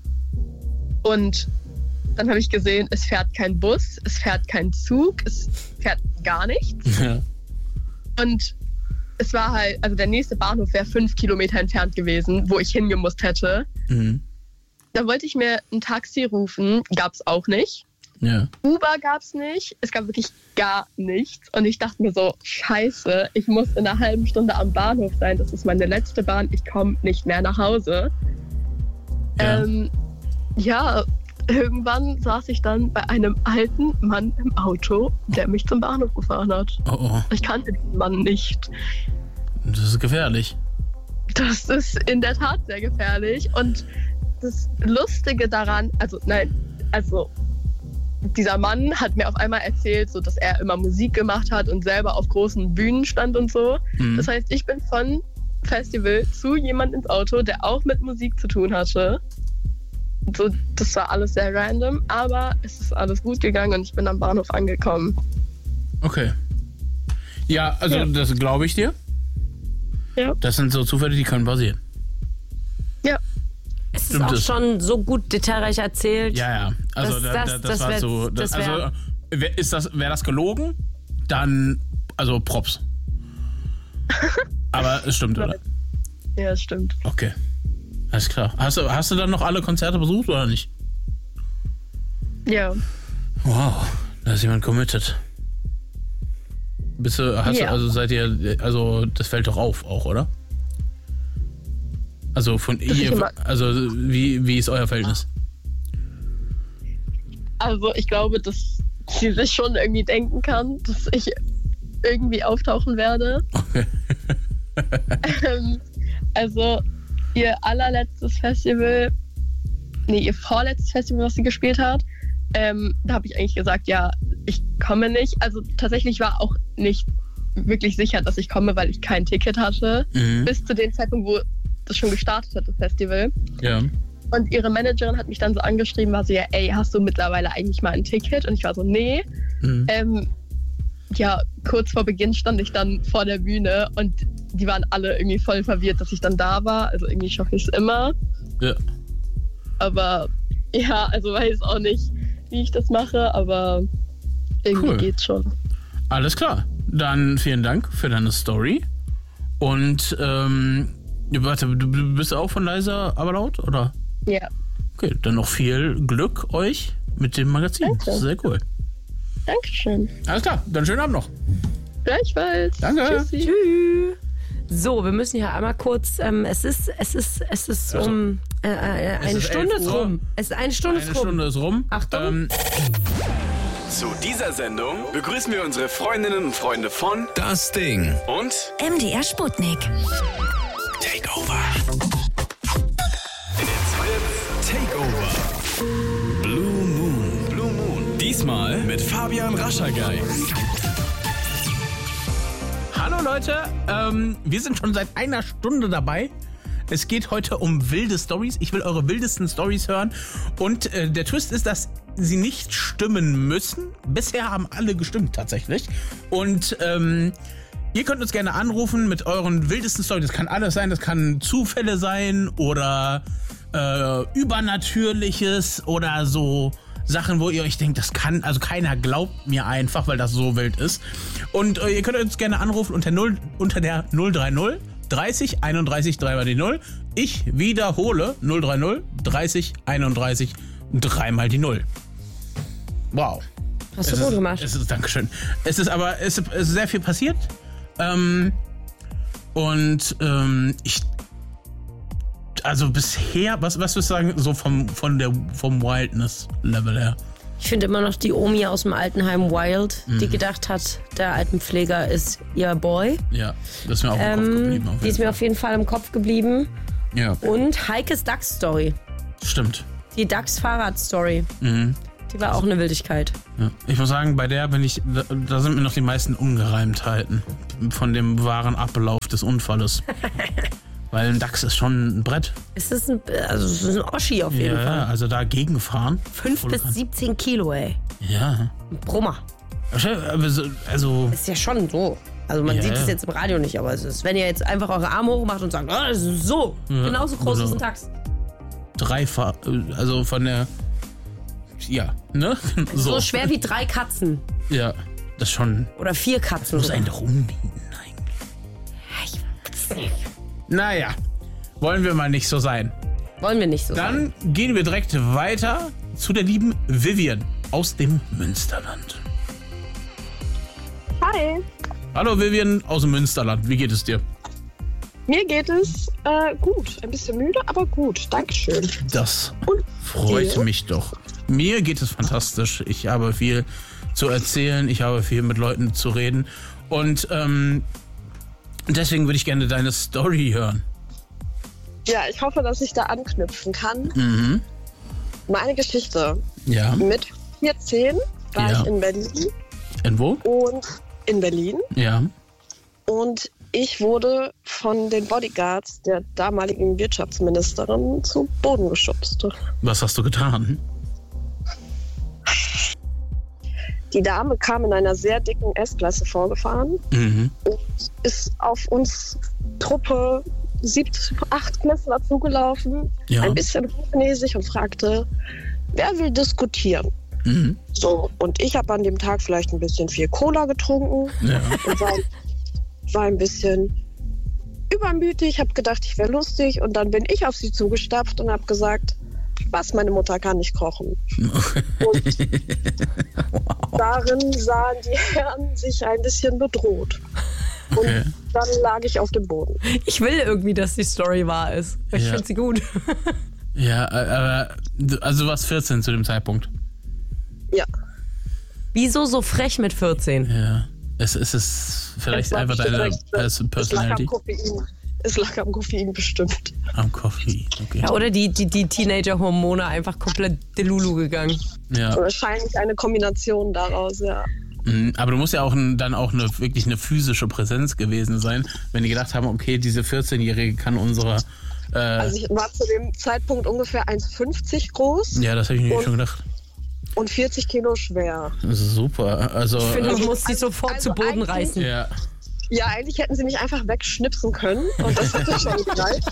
und dann habe ich gesehen, es fährt kein Bus, es fährt kein Zug, es fährt gar nichts. Ja. Und es war halt, also der nächste Bahnhof wäre fünf Kilometer entfernt gewesen, wo ich hingemusst hätte. Mhm. Da wollte ich mir ein Taxi rufen, gab es auch nicht. Ja. Uber gab es nicht, es gab wirklich gar nichts. Und ich dachte mir so, scheiße, ich muss in einer halben Stunde am Bahnhof sein, das ist meine letzte Bahn, ich komme nicht mehr nach Hause. Ja. Ähm, ja, irgendwann saß ich dann bei einem alten Mann im Auto, der mich zum Bahnhof gefahren hat. Oh, oh. Ich kannte diesen Mann nicht. Das ist gefährlich. Das ist in der Tat sehr gefährlich. Und das Lustige daran, also nein, also dieser Mann hat mir auf einmal erzählt, so, dass er immer Musik gemacht hat und selber auf großen Bühnen stand und so. Mhm. Das heißt, ich bin von Festival zu jemand ins Auto, der auch mit Musik zu tun hatte. So, das war alles sehr random, aber es ist alles gut gegangen und ich bin am Bahnhof angekommen. Okay. Ja, also Ja. das glaube ich dir. Ja. Das sind so Zufälle, die können passieren. Ja. Es ist Stimmt auch es. schon so gut detailreich erzählt. Ja, ja. Also Das- da, das- da, das, das war wär- so. Das, das wär- also wär- ist das, wäre das gelogen? Dann, also Props. Aber es stimmt, oder? Ja, das stimmt. Okay. Alles klar. Hast du, hast du dann noch alle Konzerte besucht oder nicht? Ja. Wow, da ist jemand committed. Bist du, hast Ja. du, also seid ihr, also das fällt doch auf auch, oder? Also von ich ihr, immer- also wie, wie ist euer Verhältnis? Also ich glaube, dass sie sich schon irgendwie denken kann, dass ich irgendwie auftauchen werde. Okay. Ähm, also ihr allerletztes Festival, nee, ihr vorletztes Festival, was sie gespielt hat, ähm, da habe ich eigentlich gesagt, ja, ich komme nicht. Also tatsächlich war auch nicht wirklich sicher, dass ich komme, weil ich kein Ticket hatte. Mhm. Bis zu dem Zeitpunkt, wo das schon gestartet hat, das Festival. Ja. Und ihre Managerin hat mich dann so angeschrieben, war so, ja, ey, hast du mittlerweile eigentlich mal ein Ticket? Und ich war so, nee. Mhm. Ähm, ja, kurz vor Beginn stand ich dann vor der Bühne und die waren alle irgendwie voll verwirrt, dass ich dann da war. Also irgendwie schaffe ich es immer. Ja. Aber ja, also weiß auch nicht, wie ich das mache, aber irgendwie Cool. geht's schon. Alles klar. Dann vielen Dank für deine Story. Und ähm, warte, du du bist auch von Leiser aber laut, oder? Ja, Okay, dann noch viel Glück euch mit dem Magazin. Danke. Das ist sehr cool. Dankeschön. Alles klar, dann schönen Abend noch. Gleichfalls. Danke. Tschüssi. Tschüss. So, wir müssen hier einmal kurz, ähm, es ist, es ist, es ist Also, um, äh, äh, eine ist Stunde elf ist Uhr. rum. Es ist eine Stunde Eine ist rum. Stunde ist rum. Achtung. Ähm, Zu dieser Sendung begrüßen wir unsere Freundinnen und Freunde von Das Ding. und M D R Sputnik. Takeover. It's Fritz Takeover. Blue Moon. Blue Moon. Diesmal mit Fabian Raschagay. Hallo Leute, ähm, wir sind schon seit einer Stunde dabei. Es geht heute um wilde Stories. Ich will eure wildesten Stories hören. Und äh, der Twist ist, dass sie nicht stimmen müssen. Bisher haben alle gestimmt tatsächlich. Und ähm, ihr könnt uns gerne anrufen mit euren wildesten Stories. Das kann alles sein. Das kann Zufälle sein oder äh, Übernatürliches oder so Sachen, wo ihr euch denkt, das kann, also keiner glaubt mir einfach, weil das so wild ist. Und äh, ihr könnt uns gerne anrufen unter, null, unter der null drei null dreißig einunddreißig drei mal die null. Ich wiederhole null drei null dreißig einunddreißig drei mal die null. Wow. Hast du Es gut ist, gemacht. Es ist, Dankeschön. Es ist aber es ist, es ist sehr viel passiert. Ähm, und ähm, ich also bisher, was, was würdest du sagen, so vom, von der, vom Wildness-Level her? Ich finde immer noch die Omi aus dem Altenheim Wild, Mhm. die gedacht hat, der Altenpfleger ist ihr Boy. Ja, das ist mir auch im Kopf Ähm, geblieben. Auf die ist jeden mir auf jeden Fall im Kopf geblieben. Fall. Ja, Und Heikes Dachs-Story. stimmt. Die Dachs-Fahrrad-Story. Mhm. Die war auch eine Wildigkeit. Ja. Ich muss sagen, bei der bin ich, da, da sind mir noch die meisten Ungereimtheiten von dem wahren Ablauf des Unfalles. Weil ein Dachs ist schon ein Brett. Es ist ein, also es ist ein Oschi auf jeden Ja, Fall. also da gegengefahren. fünf Voll bis dran. siebzehn Kilo, ey. Ja. Ein Brummer. Also, also Ist ja schon so. Also man Ja, sieht es ja. jetzt im Radio nicht, aber es ist, wenn ihr jetzt einfach eure Arme hochmacht und sagt, oh, das ist so, Ja, genauso groß oder- ist ein Dachs. dreifach, also von der, ja, ne? So schwer wie drei Katzen. Ja, das schon, Oder vier Katzen. muss sogar. einen rumliegen eigentlich. Naja, wollen wir mal nicht so sein. Wollen wir nicht so sagen. Dann gehen wir direkt weiter zu der lieben Vivian aus dem Münsterland. Hi, Hallo Vivian aus dem Münsterland, wie geht es dir? mir geht es äh, gut. Ein bisschen müde, aber gut. Dankeschön. Das Und freut dir? mich doch. Mir geht es fantastisch. Ich habe viel zu erzählen, ich habe viel mit Leuten zu reden und ähm, deswegen würde ich gerne deine Story hören. Ja, ich hoffe, dass ich da anknüpfen kann. Mhm. Meine Geschichte. Ja. Mit vierzehn war Ja. ich in Berlin In wo? und in Berlin Ja. und ich wurde von den Bodyguards der damaligen Wirtschaftsministerin zu Boden geschubst. Was hast du getan? Die Dame kam in einer sehr dicken S-Klasse vorgefahren Mhm. und ist auf uns Truppe siebt, acht Klässler zugelaufen, Ja. ein bisschen hochnäsig und fragte, wer will diskutieren? Mhm. So, und ich habe an dem Tag vielleicht ein bisschen viel Cola getrunken Ja. und war, war ein bisschen übermütig, habe gedacht, ich wäre lustig und dann bin ich auf sie zugestapft und habe gesagt, was, meine Mutter kann nicht kochen. Und darin sahen die Herren sich ein bisschen bedroht. Okay. Und dann lag ich auf dem Boden. Ich will irgendwie, dass die Story wahr ist. Ich Ja. finde sie gut. Ja, äh, aber du- also du warst vierzehn zu dem Zeitpunkt. Ja. Wieso so frech mit vierzehn? Ja. Es, es ist vielleicht Es war einfach deine bestimmt- Pers- Es lag am Personality. Koffein. Es lag am Koffein bestimmt. Am Coffee. Okay. Ja, oder die, die, die Teenager-Hormone einfach komplett delulu gegangen. Ja. Wahrscheinlich eine Kombination daraus, ja. Mhm, aber du musst ja auch ein, dann auch eine, wirklich eine physische Präsenz gewesen sein, wenn die gedacht haben, okay, diese vierzehnjährige kann unsere... Äh, Also ich war zu dem Zeitpunkt ungefähr eins Komma fünfzig groß ja, das habe ich mir und- schon gedacht. und vierzig Kilo schwer. Das ist super. Also, Ich finde, man äh, muss sie sofort also zu Boden eigentlich- reißen. ja. Ja, eigentlich hätten sie mich einfach wegschnipsen können und das hätte schon gereicht.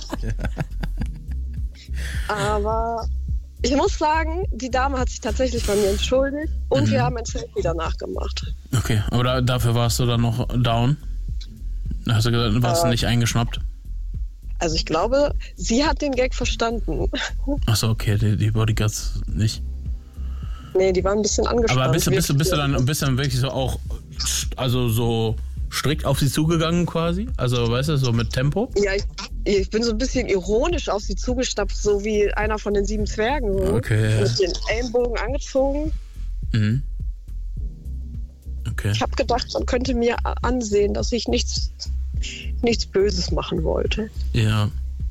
Aber ich muss sagen, die Dame hat sich tatsächlich bei mir entschuldigt und Mhm. wir haben ein Selfie danach gemacht. Okay, aber da, dafür warst du dann noch down? Da hast du gesagt, warst du Äh. nicht eingeschnappt? Also ich glaube, sie hat den Gag verstanden. Achso, okay, die, die Bodyguards nicht. Nee, die waren ein bisschen angespannt. Aber bist du, bist, du, bist du Wirklich. dann bist du dann wirklich so auch, st- also so strikt auf sie zugegangen quasi? Also, weißt du, so mit Tempo? Ja, ich, ich bin so ein bisschen ironisch auf sie zugestapft, so wie einer von den sieben Zwergen. So. Okay, ja. Mit den Ellenbogen angezogen. Mhm. Okay. Ich habe gedacht, man könnte mir a- ansehen, dass ich nichts, nichts Böses machen wollte. Ja.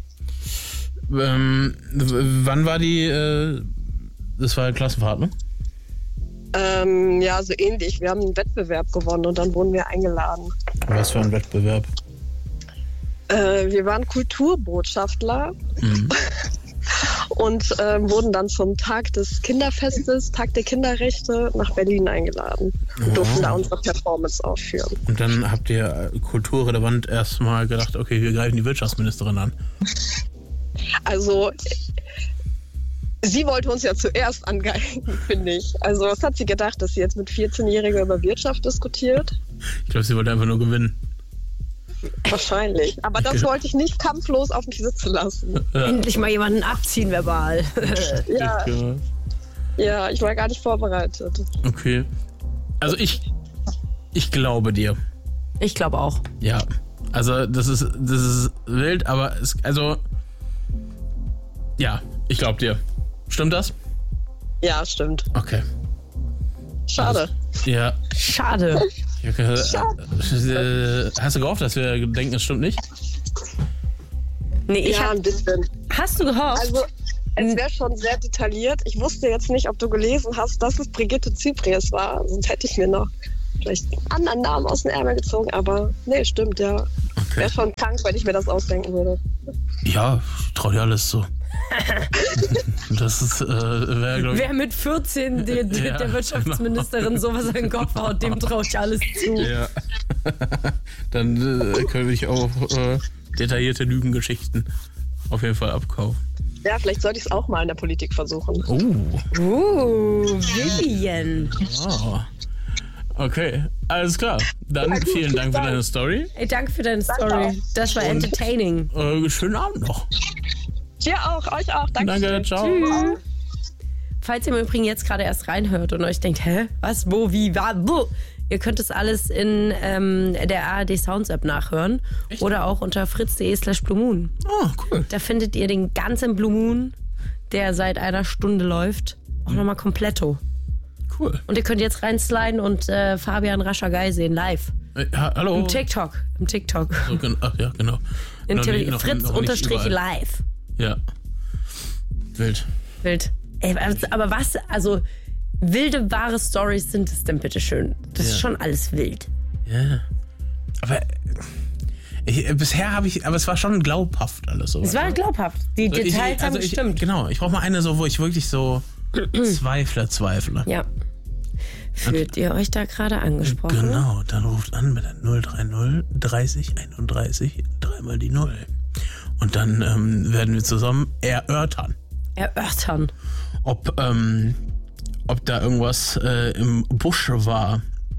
Ähm, w- wann war die, äh, das war Klassenfahrt, ne? Ähm, ja, so ähnlich. Wir haben einen Wettbewerb gewonnen und dann wurden wir eingeladen. Was für ein Wettbewerb? Äh, wir waren Kulturbotschafter Mhm. und ähm, wurden dann zum Tag des Kinderfestes, Tag der Kinderrechte, nach Berlin eingeladen. Und durften da unsere Performance aufführen. Und dann habt ihr äh, kulturrelevant erstmal gedacht, okay, wir greifen die Wirtschaftsministerin an. Also, sie wollte uns ja zuerst angreifen, finde ich. Also, was hat sie gedacht, dass sie jetzt mit vierzehnjähriger über Wirtschaft diskutiert? Ich glaube, sie wollte einfach nur gewinnen. Wahrscheinlich. Aber das wollte ich nicht kampflos auf mich sitzen lassen. Endlich mal jemanden abziehen verbal. Ja, ja, ich war gar nicht vorbereitet. Okay. Also ich, ich glaube dir. Ich glaube auch. Ja. Also das ist, das ist wild, aber es, also ja, ich glaube dir. Stimmt das? Ja, stimmt. Okay. Schade. Ja. Schade. Okay. Äh, hast du gehofft, dass wir denken, es stimmt nicht? Nee, ich Ja, hab, ein bisschen. hast du gehofft? Also, es wäre schon sehr detailliert. Ich wusste jetzt nicht, ob du gelesen hast, dass es Brigitte Zypries war. Sonst hätte ich mir noch vielleicht einen anderen Namen aus dem Ärmel gezogen. Aber nee, stimmt, ja. Okay. Wäre schon krank, wenn ich mir das ausdenken würde. Ja, ich trau dir alles zu. Das ist, äh, wäre, glaube ich. Wer mit vierzehn der, der, Ja, der Wirtschaftsministerin sowas in den Kopf haut, dem traue ich alles zu. Ja. Dann äh, können wir auch äh, detaillierte Lügengeschichten auf jeden Fall abkaufen. Ja, vielleicht sollte ich es auch mal in der Politik versuchen. Oh. Uh, Vivian. Oh. Okay, alles klar. Dann Ja, gut, vielen Dank für Dank. deine Story. Ey, danke für deine Danke Story. auch. Das war Und- entertaining. Äh, schönen Abend noch. Dir auch, euch auch. Danke. Danke, ciao. Tschüss. Falls ihr im Übrigen jetzt gerade erst reinhört und euch denkt, hä, was, wo, wie, wa, wo? Ihr könnt es alles in ähm, der A R D Sounds App nachhören. Echt? Oder auch unter fritz.de slash Blue Moon. Oh, cool. Da findet ihr den ganzen Blue Moon, der seit einer Stunde läuft, auch nochmal kompletto. Cool. Und ihr könnt jetzt reinsliden und äh, Fabian Raschagei sehen, live. Äh, ha hallo. Im TikTok. Im TikTok. So, gen- ach, ja, genau. In Noch nicht- noch- Fritz noch nicht unterstrich überall. live. Ja. Wild. Wild. Ey, aber was, also wilde, wahre Stories sind es denn bitteschön? Das Ja. ist schon alles wild. Ja. Aber äh, ich, äh, bisher habe ich, aber es war schon glaubhaft alles so. Es war glaubhaft. Die So, ich, Details haben also ich, gestimmt. Genau, ich brauche mal eine so, wo ich wirklich so zweifle, zweifle. Ja. Fühlt ihr euch da gerade angesprochen? Genau, dann ruft an mit der null drei null dreißig einunddreißig, dreimal die Null. Und dann ähm, werden wir zusammen erörtern, Erörtern. ob, ähm, ob da irgendwas äh, im Busch war.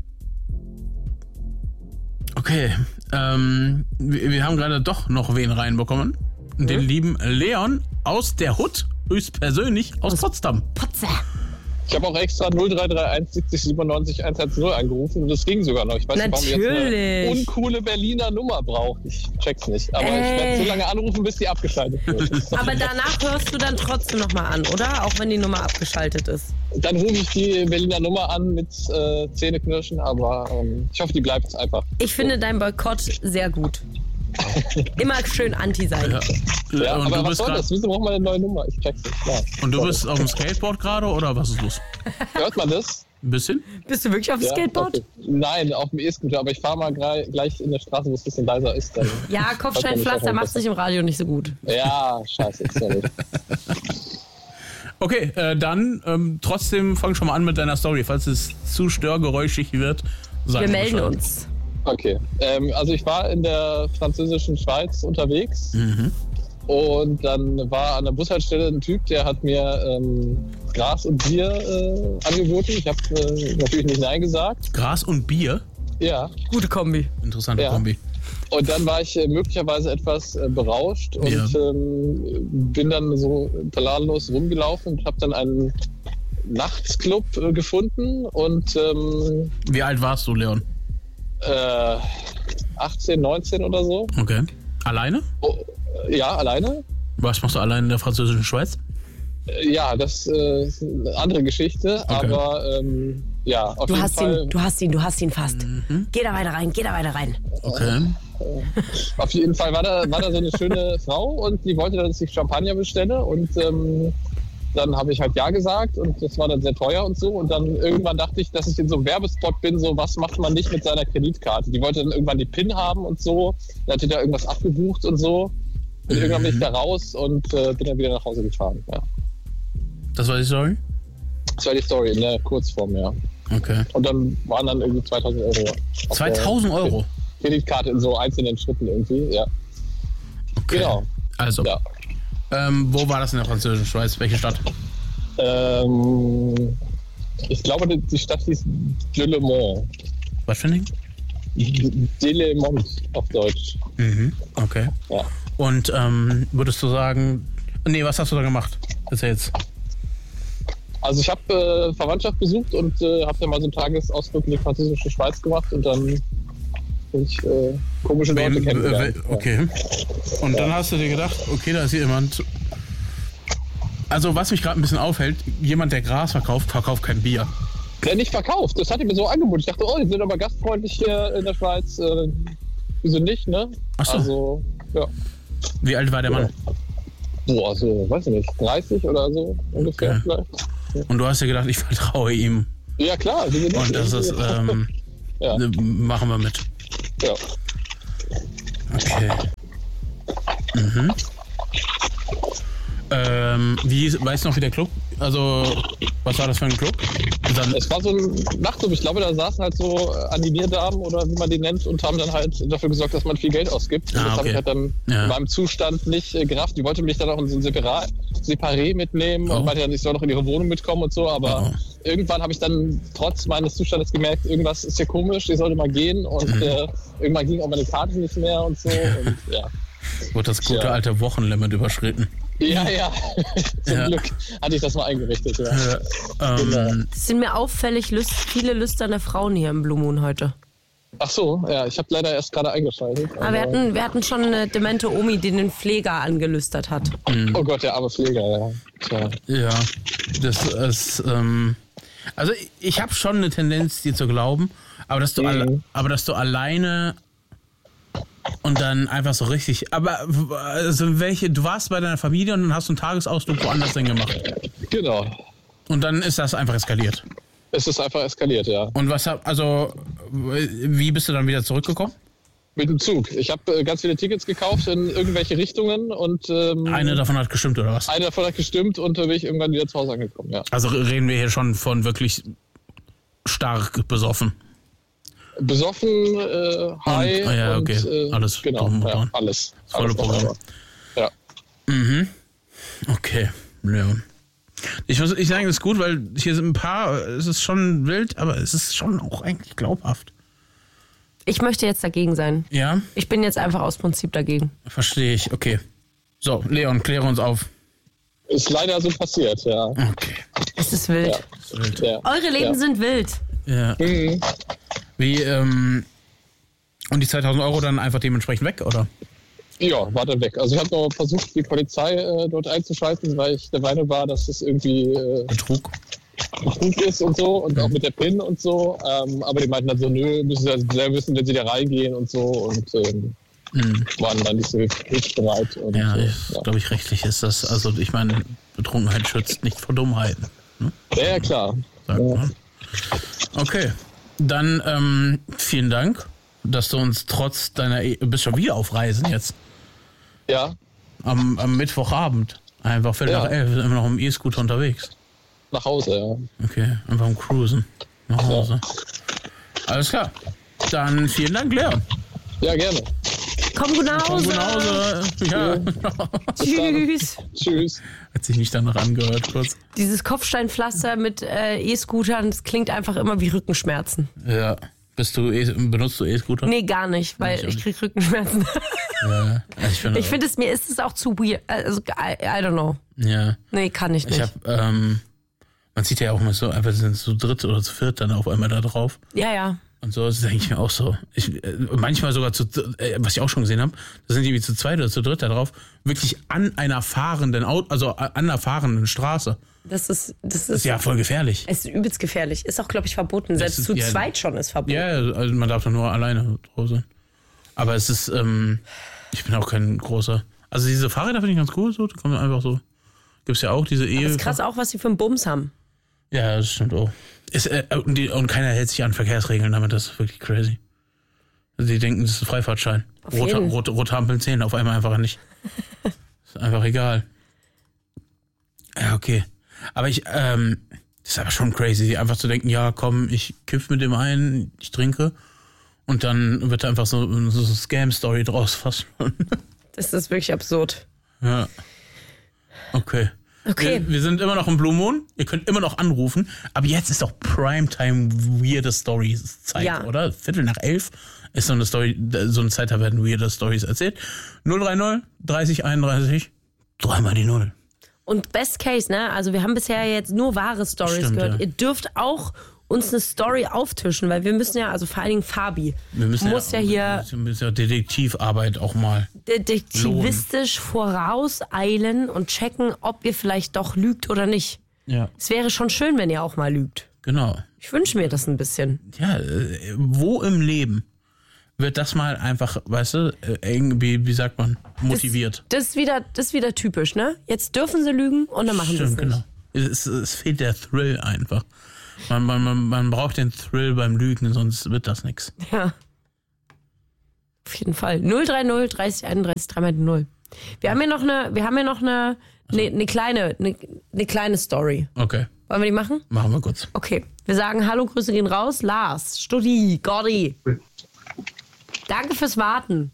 Okay, ähm, wir, wir haben gerade doch noch wen reinbekommen. Den lieben Leon aus der Hut, höchstpersönlich aus Potsdam. Potze. Ich habe auch extra null drei drei eins siebzig siebenundneunzig hundertzehn angerufen und das ging sogar noch. Ich weiß nicht, warum ihr jetzt Natürlich. eine uncoole Berliner Nummer braucht. Ich check's nicht. Aber Äh. ich werde so lange anrufen, bis die abgeschaltet wird. Aber danach hörst du dann trotzdem nochmal an, oder? Auch wenn die Nummer abgeschaltet ist. Dann rufe ich die Berliner Nummer an mit äh, Zähneknirschen, aber ähm, ich hoffe, die bleibt einfach. Ich finde deinen Boykott sehr gut. Immer schön anti sein. Ja. Ja, und, aber du was bist soll grad, das? Wieso braucht man eine neue Nummer? Ich check's nicht. Klar. und du bist auf dem Skateboard gerade oder was ist los? Hört man das? Ein bisschen? Bist du wirklich auf dem Ja, Skateboard? okay. Nein, auf dem E-Scooter, aber ich fahre mal grei- gleich in der Straße, wo es ein bisschen leiser ist. Dann Ja, Kopfsteinpflaster macht sich im Radio nicht so gut. ja, scheiße, sorry. Okay, äh, dann ähm, trotzdem fang schon mal an mit deiner Story, falls es zu störgeräuschig wird. Sag Wir mal melden Bescheid. uns. Okay, ähm, also ich war in der französischen Schweiz unterwegs Mhm. und dann war an der Bushaltestelle ein Typ, der hat mir ähm, Gras und Bier äh, angeboten. Ich habe äh, natürlich nicht Nein gesagt. Gras und Bier? Ja, Gute Kombi. Interessante Ja. Kombi. und dann war ich äh, möglicherweise etwas äh, berauscht und Ja. ähm, bin dann so planlos rumgelaufen und habe dann einen Nachtsclub äh, gefunden und ähm, Wie alt warst du, Leon? äh, achtzehn, neunzehn oder so. Okay. Alleine? Oh, äh, ja, alleine. Was machst du alleine in der französischen Schweiz? Äh, Ja, das äh, ist eine andere Geschichte, Okay. aber ähm, ja, auf Du jeden hast Fall. ihn, du hast ihn, du hast ihn fast. Mhm. Geh da weiter rein, geh da weiter rein. Okay. Auf jeden Fall war da, war da so eine schöne Frau und die wollte, dass ich Champagner bestelle und ähm, dann habe ich halt ja gesagt und das war dann sehr teuer und so und dann irgendwann dachte ich, dass ich in so einem Werbespot bin, so was macht man nicht mit seiner Kreditkarte. Die wollte dann irgendwann die PIN haben und so, dann hatte da irgendwas abgebucht und so und irgendwann bin ich da raus und äh, bin dann wieder nach Hause gefahren. Ja. Das war die Story? Das war die Story in der Kurzform, ja. Okay. Und dann waren dann irgendwie zweitausend Euro. auf der zweitausend Euro? Kreditkarte in so einzelnen Schritten irgendwie, ja. Okay. Genau. Also, Ja. ähm, wo war das in der französischen Schweiz? Welche Stadt? Ähm, ich glaube, die- die Stadt hieß Delemont. Was für ein Ding? Delemont auf Deutsch. Mhm. Okay. Ja. Und ähm, würdest du sagen, nee, was hast du da gemacht? Erzähl jetzt. Also ich habe äh, Verwandtschaft besucht und äh, habe dann mal so einen Tagesausflug in die französische Schweiz gemacht und dann bin ich äh, komische Leute Wem- kennengelernt. äh, okay. Und dann hast du dir gedacht, okay, da ist hier jemand. Also was mich gerade ein bisschen aufhält, jemand, der Gras verkauft, verkauft kein Bier. Der nicht verkauft. Das hat er mir so angeboten. Ich dachte, oh, die sind aber gastfreundlich hier in der Schweiz. Äh, wieso nicht, ne? Ach so. Also, ja. Wie alt war der Mann? Boah, so, weiß ich nicht, dreißig oder so ungefähr Okay. vielleicht. Und du hast ja gedacht, ich vertraue ihm. Ja, klar. wieso nicht? Und das ist, ähm, Ja. machen wir mit. Ja. Okay. Mhm. Ähm, wie, weißt du noch, wie der Club, also, was war das für ein Club? Dann, Es war so ein Nachtclub. Ich glaube, da saßen halt so Animierdamen oder wie man die nennt und haben dann halt dafür gesorgt, dass man viel Geld ausgibt. Und Ah, das habe okay. ich halt dann Ja. in meinem Zustand nicht äh, gerafft. Die wollte mich dann auch in so ein Separat, Separé mitnehmen Oh. und meinte dann, ich soll noch in ihre Wohnung mitkommen und so. Aber Oh. irgendwann habe ich dann trotz meines Zustandes gemerkt, irgendwas ist hier komisch, ich sollte mal gehen. Und Mhm. äh, irgendwann ging auch meine Karte nicht mehr und so. Und ja. wurde das gute Ja. alte Wochenlimit überschritten. Ja, ja. Zum Ja. Glück hatte ich das mal eingerichtet. Ja. Äh, ähm, Es sind mir auffällig lüst, viele lüsterne Frauen hier im Blue Moon heute. Ach so, ja, ich habe leider erst gerade eingeschaltet. Aber wir hatten, wir hatten schon eine demente Omi, die den Pfleger angelüstert hat. Oh Gott, der arme Pfleger, ja. Tja. ja, das ist, ähm, also ich, ich habe schon eine Tendenz, dir zu glauben, aber dass du, Mhm. alle, aber dass du alleine und dann einfach so richtig, aber also welche, du warst bei deiner Familie und dann hast du einen Tagesausflug woanders hin gemacht. Genau. Und dann ist das einfach eskaliert. Es ist einfach eskaliert, ja. Und was hab, also, wie bist du dann wieder zurückgekommen? Mit dem Zug. Ich habe äh, ganz viele Tickets gekauft in irgendwelche Richtungen und ähm, Eine davon hat gestimmt, oder was? eine davon hat gestimmt und da bin ich irgendwann wieder zu Hause angekommen, ja. Also reden wir hier schon von wirklich stark besoffen. Besoffen, äh, high Und- ah ja, okay. und äh, Alles genau, drum und ja, dran. alles. Das volle alles Programm. noch einmal. Ja. Mhm. Okay, Leon. Ich muss ich sagen, das ist gut, weil hier sind ein paar, es ist schon wild, aber es ist schon auch eigentlich glaubhaft. Ich möchte jetzt dagegen sein. Ja, Ich bin jetzt einfach aus Prinzip dagegen. verstehe ich. Okay. So, Leon, kläre uns auf. Ist leider so passiert, ja. Okay. Es ist wild. Ja. Das ist wild. ja. Eure Leben Ja. sind wild. Ja. Mhm. Wie, ähm, und die zweitausend Euro dann einfach dementsprechend weg, oder? Ja, war dann weg. Also ich habe noch versucht, die Polizei äh, dort einzuschalten, weil ich der Meinung war, dass es irgendwie äh, Betrug? Betrug ist und so und auch mit der PIN und so. Ähm, aber die meinten dann so, nö, müssen sie ja selber wissen, wenn sie da reingehen und so und ähm, Mhm. waren dann nicht so hilf- hilfsbereit. Und, Ja, äh, ich ja. glaube ich, rechtlich ist das, also ich meine, Betrunkenheit schützt nicht vor Dummheiten. ja, ja, klar. Sagt Ja. man. Okay, dann ähm, vielen Dank, dass du uns trotz deiner, e du bist schon wieder auf Reisen jetzt, Ja, am, am Mittwochabend, einfach Viertel Ja. nach elf, immer noch im E-Scooter unterwegs. nach Hause, ja. Okay, einfach am Cruisen nach Hause. Alles klar, dann vielen Dank, Leon. Ja, gerne. Komm gut nach Komm Hause. gut nach Hause. Ja, Tschüss. Tschüss. hat sich nicht danach angehört, kurz. Dieses Kopfsteinpflaster mit äh, E-Scootern, das klingt einfach immer wie Rückenschmerzen. Ja, bist du e benutzt du E-Scooter? Nee, gar nicht, weil Ich auch ich nicht. krieg Rückenschmerzen. Ja, also ich finde, Ich finde es, mir ist es auch zu weird. Also, I, I don't know. ja. Nee, kann ich nicht. Ich hab, ähm, man sieht ja auch mal so, einfach sind so dritt oder zu viert dann auf einmal da drauf. ja, ja. Und so ist es eigentlich mir auch so. Ich, äh, manchmal sogar zu, äh, was ich auch schon gesehen habe, da sind die wie zu zweit oder zu dritt da drauf, wirklich an einer fahrenden Auto, also an einer fahrenden Straße. Das ist, das Das ist ist, ja voll gefährlich. es ist übelst gefährlich. Ist auch, glaube ich, verboten. Das Selbst ist- zu ja, zweit schon ist verboten. Ja, also man darf doch nur alleine drauf sein. Aber es ist, ähm, ich bin auch kein großer. Also diese Fahrräder finde ich ganz cool, so, die kommen einfach so. Gibt's ja auch diese Ehe. Das ist krass auch, was sie für einen Bums haben. Ja, das stimmt auch. Ist, äh, und, die, und keiner hält sich an Verkehrsregeln damit, das ist wirklich crazy. Also die denken, das ist ein Freifahrtschein. Auf Rote, jeden. rote, rote Ampeln zählen, auf einmal einfach nicht. Ist einfach egal. Ja, okay. Aber ich, ähm, das ist aber schon crazy, einfach zu denken, ja, komm, ich kiff mit dem ein, ich trinke. Und dann wird da einfach so, so eine Scam-Story draus fast schon. Das ist wirklich absurd. Ja. Okay. Okay. Wir, wir sind immer noch im Blue Moon. Ihr könnt immer noch anrufen. Aber jetzt ist doch Primetime weirde Stories Zeit, Ja. oder? Viertel nach elf ist so eine Story, so eine Zeit, da werden weirde Stories erzählt. null drei null, dreißig einunddreißig, dreimal die Null. Und Best Case, ne? Also wir haben bisher jetzt nur wahre Stories Stimmt, gehört. ja. Ihr dürft auch uns eine Story auftischen, weil wir müssen ja, also vor allen Dingen Fabi, Wir müssen muss ja, hier Wir müssen ja Detektivarbeit auch mal. detektivistisch vorauseilen und checken, ob ihr vielleicht doch lügt oder nicht. Ja. Es wäre schon schön, wenn ihr auch mal lügt. Genau. Ich wünsche mir das ein bisschen. Ja, äh, wo im Leben wird das mal einfach, weißt du, äh, irgendwie, wie sagt man, motiviert? Das, das, ist wieder, das ist wieder typisch, ne? Jetzt dürfen sie lügen und dann machen sie es nicht. Genau. Es, es fehlt der Thrill einfach. Man, man, man, man braucht den Thrill beim Lügen, sonst wird das nichts. Ja. Auf jeden Fall. null drei null dreißig einunddreißig drei null. Wir haben hier noch eine, wir haben hier noch eine, eine, eine kleine, eine, eine kleine Story. Okay. Wollen wir die machen? Machen wir kurz. Okay. Wir sagen Hallo, Grüße gehen raus. Lars, Studi, Gordi. Danke fürs Warten.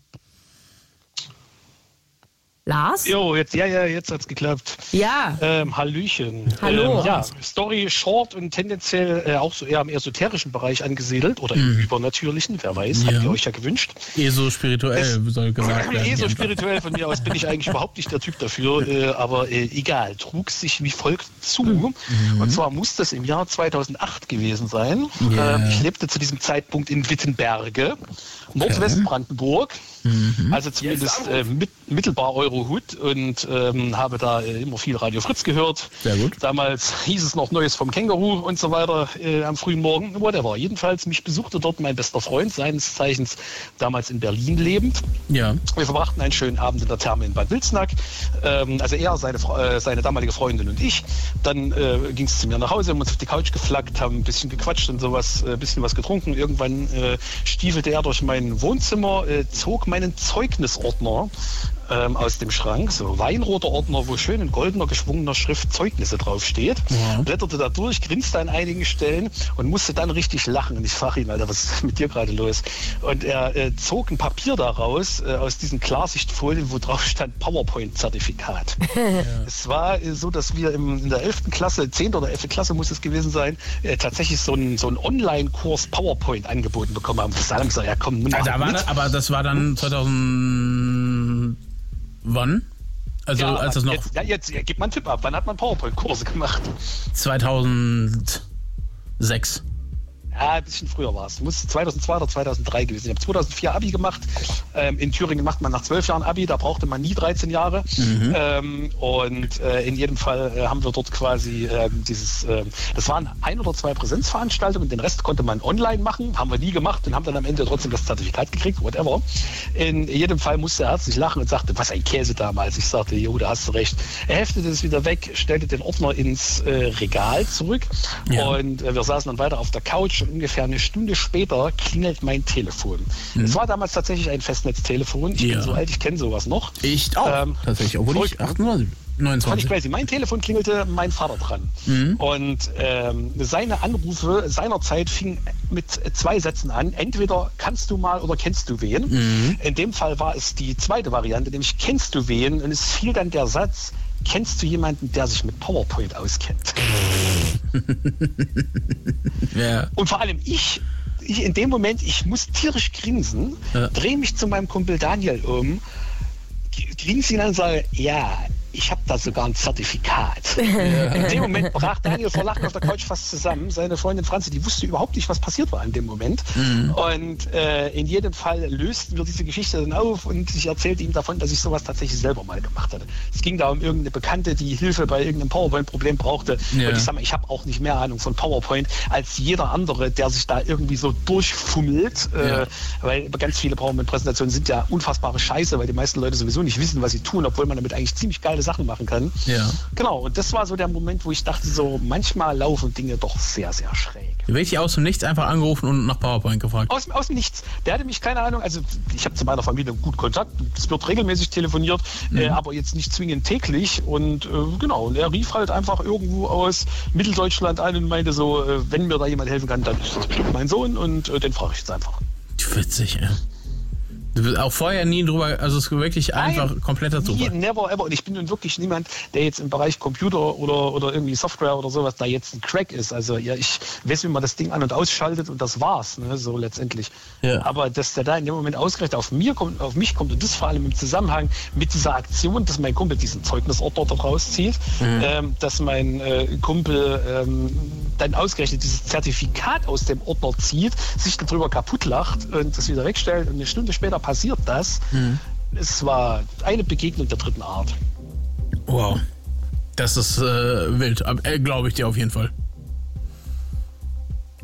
Lars? Jo, jetzt, ja, ja, jetzt hat's geklappt. Ja. Ähm, Hallöchen. Hallo. Ähm, ja, Story short und tendenziell äh, auch so eher im esoterischen Bereich angesiedelt oder im übernatürlichen, wer weiß, Ja. habt ihr euch ja gewünscht. ESO spirituell, soll gesagt werden. ESO spirituell von mir aus bin ich eigentlich überhaupt nicht der Typ dafür, äh, aber äh, egal, trug sich wie folgt zu. Mhm. Und zwar muss das im Jahr zweitausendacht gewesen sein. Yeah. Ähm, ich lebte zu diesem Zeitpunkt in Wittenberge, Nordwestbrandenburg. Mhm. Also zumindest äh, mit, mittelbar Eurohut und ähm, habe da äh, immer viel Radio Fritz gehört. Sehr gut. Damals hieß es noch Neues vom Känguru und so weiter äh, am frühen Morgen. Whatever. Jedenfalls, mich besuchte dort mein bester Freund, seines Zeichens damals in Berlin lebend. Ja. Wir verbrachten einen schönen Abend in der Therme in Bad Wilsnack. Ähm, also er, seine, äh, seine damalige Freundin und ich. Dann äh, ging es zu mir nach Hause, haben uns auf die Couch geflackt, haben ein bisschen gequatscht und sowas, ein äh, bisschen was getrunken. Irgendwann äh, stiefelte er durch mein Wohnzimmer, äh, zog meinen Zeugnisordner ähm, aus dem Schrank, so weinroter Ordner, wo schön in goldener, geschwungener Schrift Zeugnisse draufsteht. Ja. Blätterte da durch, grinste an einigen Stellen und musste dann richtig lachen. Und ich frage ihn, Alter, was ist mit dir gerade los? Und er äh, zog ein Papier daraus, äh, aus diesen Klarsichtfolien, wo drauf stand PowerPoint-Zertifikat. Ja. Es war äh, so, dass wir im, in der elften Klasse, zehnte oder elfte Klasse muss es gewesen sein, äh, tatsächlich so einen so einen Online-Kurs PowerPoint angeboten bekommen haben. Das haben gesagt, ja komm, nimm mal Da war das, aber das war dann zweitausend... Wann? Also ja, als das noch... Jetzt, ja, jetzt ja, gib mal einen Tipp ab. Wann hat man PowerPoint-Kurse gemacht? zweitausendsechs. Ja, ein bisschen früher war es. Muss zweitausendzwei oder zweitausenddrei gewesen sein. Ich habe zweitausendvier Abi gemacht. Ähm, in Thüringen macht man nach zwölf Jahren Abi. Da brauchte man nie dreizehn Jahre. Mhm. Ähm, und äh, in jedem Fall äh, haben wir dort quasi äh, dieses... Äh, das waren ein oder zwei Präsenzveranstaltungen. Den Rest konnte man online machen. Haben wir nie gemacht und haben dann am Ende trotzdem das Zertifikat gekriegt. Whatever. In jedem Fall musste er herzlich lachen und sagte, was ein Käse damals. Ich sagte, jo, da hast du recht. Er heftete es wieder weg, stellte den Ordner ins äh, Regal zurück. Ja. Und äh, wir saßen dann weiter auf der Couch. Ungefähr eine Stunde später klingelt mein Telefon. Mhm. Es war damals tatsächlich ein Festnetztelefon. Ich ja. bin so alt, ich kenne sowas noch. Ich auch. Ähm, tatsächlich, obwohl ich achtundzwanzig, neunundzwanzig. Fand ich crazy. Mein Telefon klingelte mein Vater dran. Mhm. Und ähm, seine Anrufe seinerzeit fingen mit zwei Sätzen an. Entweder kannst du mal oder kennst du wen. Mhm. In dem Fall war es die zweite Variante, nämlich kennst du wen. Und es fiel dann der Satz, kennst du jemanden, der sich mit PowerPoint auskennt? Ja. Und vor allem ich, ich in dem Moment, ich muss tierisch grinsen, ja. drehe mich zu meinem Kumpel Daniel um, grinse ihn an und sage, ja, ich habe da sogar ein Zertifikat. Ja. In dem Moment brach Daniel vor Lachen auf der Couch fast zusammen. Seine Freundin Franzi, die wusste überhaupt nicht, was passiert war in dem Moment. Mhm. Und äh, in jedem Fall lösten wir diese Geschichte dann auf und ich erzählte ihm davon, dass ich sowas tatsächlich selber mal gemacht hatte. Es ging da um irgendeine Bekannte, die Hilfe bei irgendeinem PowerPoint-Problem brauchte. Ja. Und ich sag mal, ich habe auch nicht mehr Ahnung von PowerPoint als jeder andere, der sich da irgendwie so durchfummelt. Ja. Äh, weil ganz viele PowerPoint-Präsentationen sind ja unfassbare Scheiße, weil die meisten Leute sowieso nicht wissen, was sie tun, obwohl man damit eigentlich ziemlich geile Sachen machen kann. Ja. Genau, und das war so der Moment, wo ich dachte, so manchmal laufen Dinge doch sehr, sehr schräg. Du wirst aus dem Nichts einfach angerufen und nach PowerPoint gefragt. Aus, aus dem Nichts. Der hatte mich, keine Ahnung, also ich habe zu meiner Familie gut Kontakt, es wird regelmäßig telefoniert, mhm. äh, aber jetzt nicht zwingend täglich und äh, genau, und er rief halt einfach irgendwo aus Mitteldeutschland an und meinte so, äh, wenn mir da jemand helfen kann, dann ist das bestimmt mein Sohn und äh, den frage ich jetzt einfach. Witzig, ja. Du bist auch vorher nie drüber, also es ist wirklich einfach Nein, kompletter Zufall. Never ever. Und ich bin nun wirklich niemand, der jetzt im Bereich Computer oder, oder irgendwie Software oder sowas da jetzt ein Crack ist. Also ja, ich weiß, wie man das Ding an- und ausschaltet und das war's, ne, so letztendlich. Ja. Aber dass der da in dem Moment ausgerechnet auf mir kommt, auf mich kommt und das vor allem im Zusammenhang mit dieser Aktion, dass mein Kumpel diesen Zeugnisordner da rauszieht, mhm. ähm, dass mein äh, Kumpel ähm, dann ausgerechnet dieses Zertifikat aus dem Ordner zieht, sich darüber kaputt lacht und das wieder wegstellt und eine Stunde später passiert das. Mhm. Es war eine Begegnung der dritten Art. Wow. Das ist äh, wild. Äh, Glaube ich dir auf jeden Fall.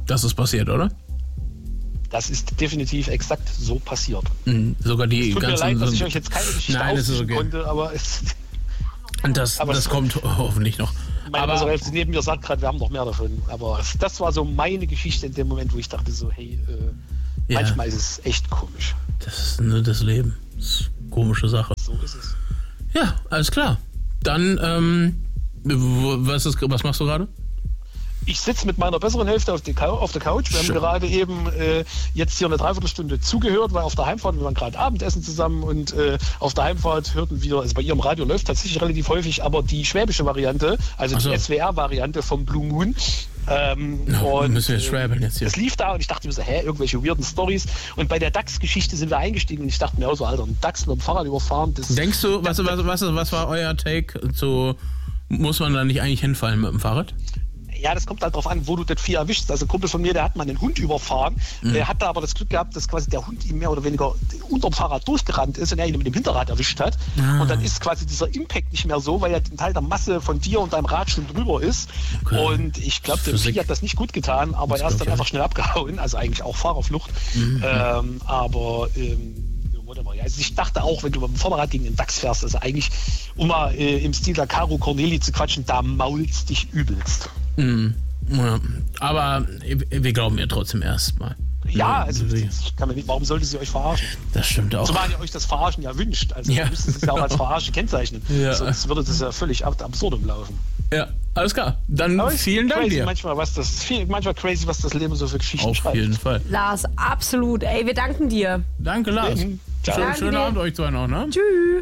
Das ist passiert, oder? Das ist definitiv exakt so passiert. Mhm. Sogar die es tut ganzen... mir leid, dass ich euch jetzt keine Geschichte Nein, das ist aufzischen okay. konnte, aber es... Das, aber das es, kommt hoffentlich noch. Meine aber bessere Hälfte neben mir sagt gerade, wir haben noch mehr davon. Aber das war so meine Geschichte in dem Moment, wo ich dachte so, hey, äh, ja. manchmal ist es echt komisch. Das ist nur das Leben. Das ist eine komische Sache. So ist es. Ja, alles klar. Dann, ähm, was, ist, was machst du gerade? Ich sitze mit meiner besseren Hälfte auf, die, auf der Couch. Wir Schön. haben gerade eben äh, jetzt hier eine Dreiviertelstunde zugehört, weil auf der Heimfahrt, wir waren gerade Abendessen zusammen und äh, auf der Heimfahrt hörten wir, also bei ihrem Radio läuft tatsächlich relativ häufig, aber die schwäbische Variante, also so. die S W R-Variante vom Blue Moon. Ähm, No, und, müssen wir jetzt schwäbeln jetzt hier. Es lief da und ich dachte mir so, hä, irgendwelche weirden Storys. Und bei der D A X-Geschichte sind wir eingestiegen und ich dachte mir auch so, Alter, ein D A X mit dem Fahrrad überfahren. Das, Denkst du, was, was, was, was war euer Take zu, muss man da nicht eigentlich hinfallen mit dem Fahrrad? Ja, das kommt halt drauf an, wo du das Vieh erwischst. Also ein Kumpel von mir, der hat mal einen Hund überfahren. Mhm. Der hat da aber das Glück gehabt, dass quasi der Hund ihm mehr oder weniger unterm Fahrrad durchgerannt ist und er ihn mit dem Hinterrad erwischt hat. Ah. Und dann ist quasi dieser Impact nicht mehr so, weil ja ein Teil der Masse von dir und deinem Rad schon drüber ist. Okay. Und ich glaube, dem Vieh hat das nicht gut getan, aber er ist dann einfach schnell abgehauen. Also eigentlich auch Fahrerflucht. Mhm. Ähm, aber... Ähm, Also ich dachte auch, wenn du mit dem Vorderrad gegen den D A X fährst, also eigentlich, um mal äh, im Stil der Caro Corneli zu quatschen, da maulst dich übelst. Mm, ja. Aber wir glauben ihr trotzdem erstmal. Ja, also ich kann mir nicht, warum sollte sie euch verarschen? Das stimmt auch. Zumal ihr euch das Verarschen ja wünscht. Also ja. müsst ihr es ja auch als Verarsche kennzeichnen. Ja. Sonst würde das ja völlig ab absurdum laufen. Ja, alles klar. Dann Aber vielen Dank dir. Manchmal, was das, viel, manchmal crazy, was das Leben so für Geschichten Auf schreibt. jeden Fall. Lars, absolut. Ey, wir danken dir. Danke, Lars. Mhm. Schön, Danke schönen dir. Abend euch zwei noch, ne? Tschüss.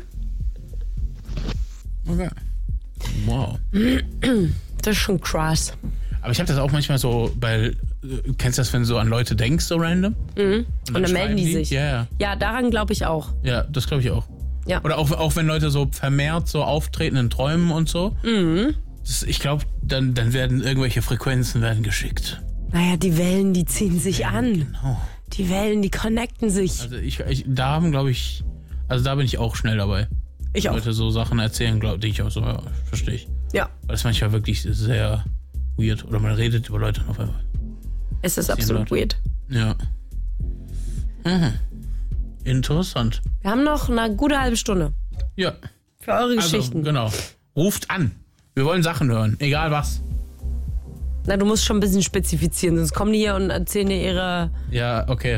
Okay. Wow. Das ist schon krass. Aber ich habe das auch manchmal so, weil, du kennst das, wenn du so an Leute denkst, so random? Mhm. Und dann, dann melden die, die sich. Ja, ja. Ja, daran glaube ich auch. Ja, das glaube ich auch. Ja. Oder auch, auch wenn Leute so vermehrt so auftreten in Träumen und so. Mhm. Das, ich glaube, dann, dann werden irgendwelche Frequenzen werden geschickt. Naja, die Wellen, die ziehen sich ja, an. Genau. Die Wellen, die connecten sich. Also ich, ich da haben, glaube ich, also da bin ich auch schnell dabei. Ich auch. Leute so Sachen erzählen, glaube ich auch so, ja, verstehe ich. Ja. Weil das manchmal wirklich sehr weird. Oder man redet über Leute auf einmal. Es ist absolut weird. Ja. Mhm. Interessant. Wir haben noch eine gute halbe Stunde. Ja. Für eure Also, Geschichten. genau. Ruft an. Wir wollen Sachen hören. Egal was. Na, du musst schon ein bisschen spezifizieren, sonst kommen die hier und erzählen dir ihre... Ja, okay.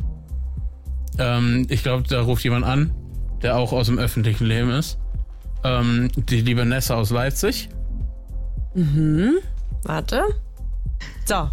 Ähm, ich glaube, da ruft jemand an, der auch aus dem öffentlichen Leben ist. Ähm, die liebe Nessa aus Leipzig. Mhm. Warte. So.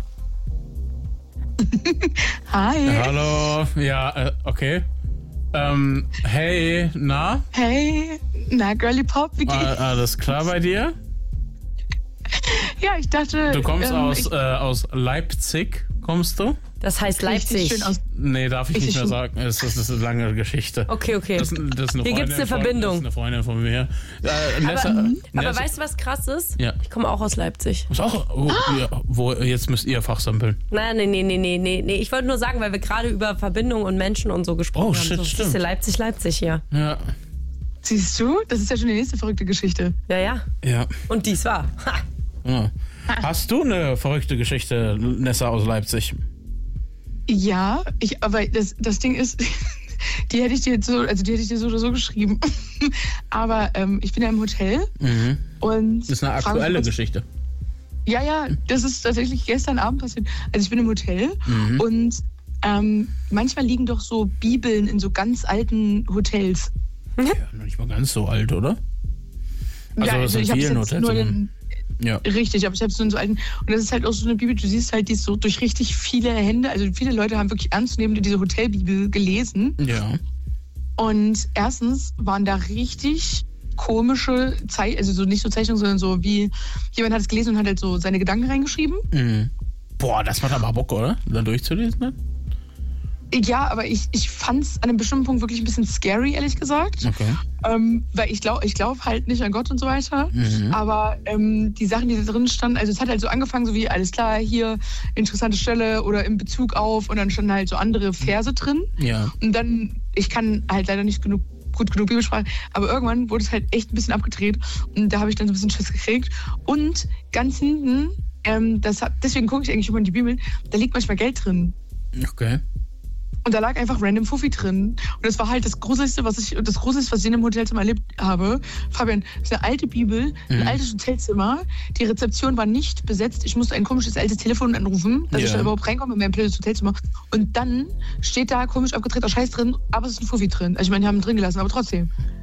Hi. Ja, hallo. Ja, äh, okay. Ähm, hey, na? Hey, na, Girly Pop, wie geht's? Ah, alles klar bei dir? Ja, ich dachte... Du kommst ähm, aus, ich, äh, aus Leipzig, kommst du? Das heißt Leipzig. Schön aus, Nee, darf ich nicht mehr schön. sagen. Das ist, das ist eine lange Geschichte. Okay, okay. Das, das ist eine Hier Freundin gibt's eine von, Verbindung. Das ist eine Freundin von mir. Äh, Nessa, aber, Nessa, aber weißt du, was krass ist? Ja. Ich komme auch aus Leipzig. Ist auch, oh, ja, wo, jetzt müsst ihr fachsampeln. Nein, nee, nee, nee, nee, nee, nee. Ich wollte nur sagen, weil wir gerade über Verbindungen und Menschen und so gesprochen Oh, haben. shit, so, stimmt. siehst du, Leipzig, Leipzig hier. Ja. siehst du? Das ist ja schon die nächste verrückte Geschichte. Ja, ja. Ja. Und dies war. Ha. ja. Hast du eine verrückte Geschichte, Nessa aus Leipzig? Ja, ich, aber das, das Ding ist, die hätte ich dir so, also die hätte ich dir so oder so geschrieben. Aber ähm, ich bin ja im Hotel Mhm. und... Das ist eine frage mich, aktuelle was- Geschichte. Ja, ja, das ist tatsächlich gestern Abend passiert. Also ich bin im Hotel Mhm. und ähm, manchmal liegen doch so Bibeln in so ganz alten Hotels. Ja, noch nicht mal ganz so alt, oder? Also, ja, das in ich habe vielen jetzt Hotels. nur aber- den, Ja. richtig, aber ich habe es nur in so alten. Und das ist halt auch so eine Bibel, du siehst halt, die ist so durch richtig viele Hände, also viele Leute haben wirklich ernstnehmend diese Hotelbibel gelesen. Ja. Und erstens waren da richtig komische Zeichnungen, also so nicht so Zeichnungen, sondern so wie jemand hat es gelesen und hat halt so seine Gedanken reingeschrieben. Mhm. Boah, das macht aber Bock, oder? Da durchzulesen, ne? Ja, aber ich, ich fand es an einem bestimmten Punkt wirklich ein bisschen scary, ehrlich gesagt. Okay. Ähm, weil ich glaube ich glaub halt nicht an Gott und so weiter. Mhm. Aber ähm, die Sachen, die da drin standen, also es hat halt so angefangen, so wie, alles klar, hier interessante Stelle oder in Bezug auf und dann standen halt so andere Verse drin. Ja. Und dann, ich kann halt leider nicht genug, gut genug Bibelsprache, aber irgendwann wurde es halt echt ein bisschen abgedreht und da habe ich dann so ein bisschen Schiss gekriegt. Und ganz hinten Ähm, das hat, deswegen gucke ich eigentlich immer in die Bibel. Da liegt manchmal Geld drin. Okay. Und da lag einfach random Fuffi drin. Und das war halt das Gruseligste, was ich, das Gruseligste, was ich in dem Hotelzimmer erlebt habe. Fabian, das ist eine alte Bibel, ein mhm. altes Hotelzimmer. Die Rezeption war nicht besetzt. Ich musste ein komisches altes Telefon anrufen, dass ja. ich da überhaupt reinkomme in mein blödes Hotelzimmer. Und dann steht da komisch abgetretener Scheiß drin, aber es ist ein Fuffi drin. Also ich meine, die haben ihn drin gelassen, aber trotzdem.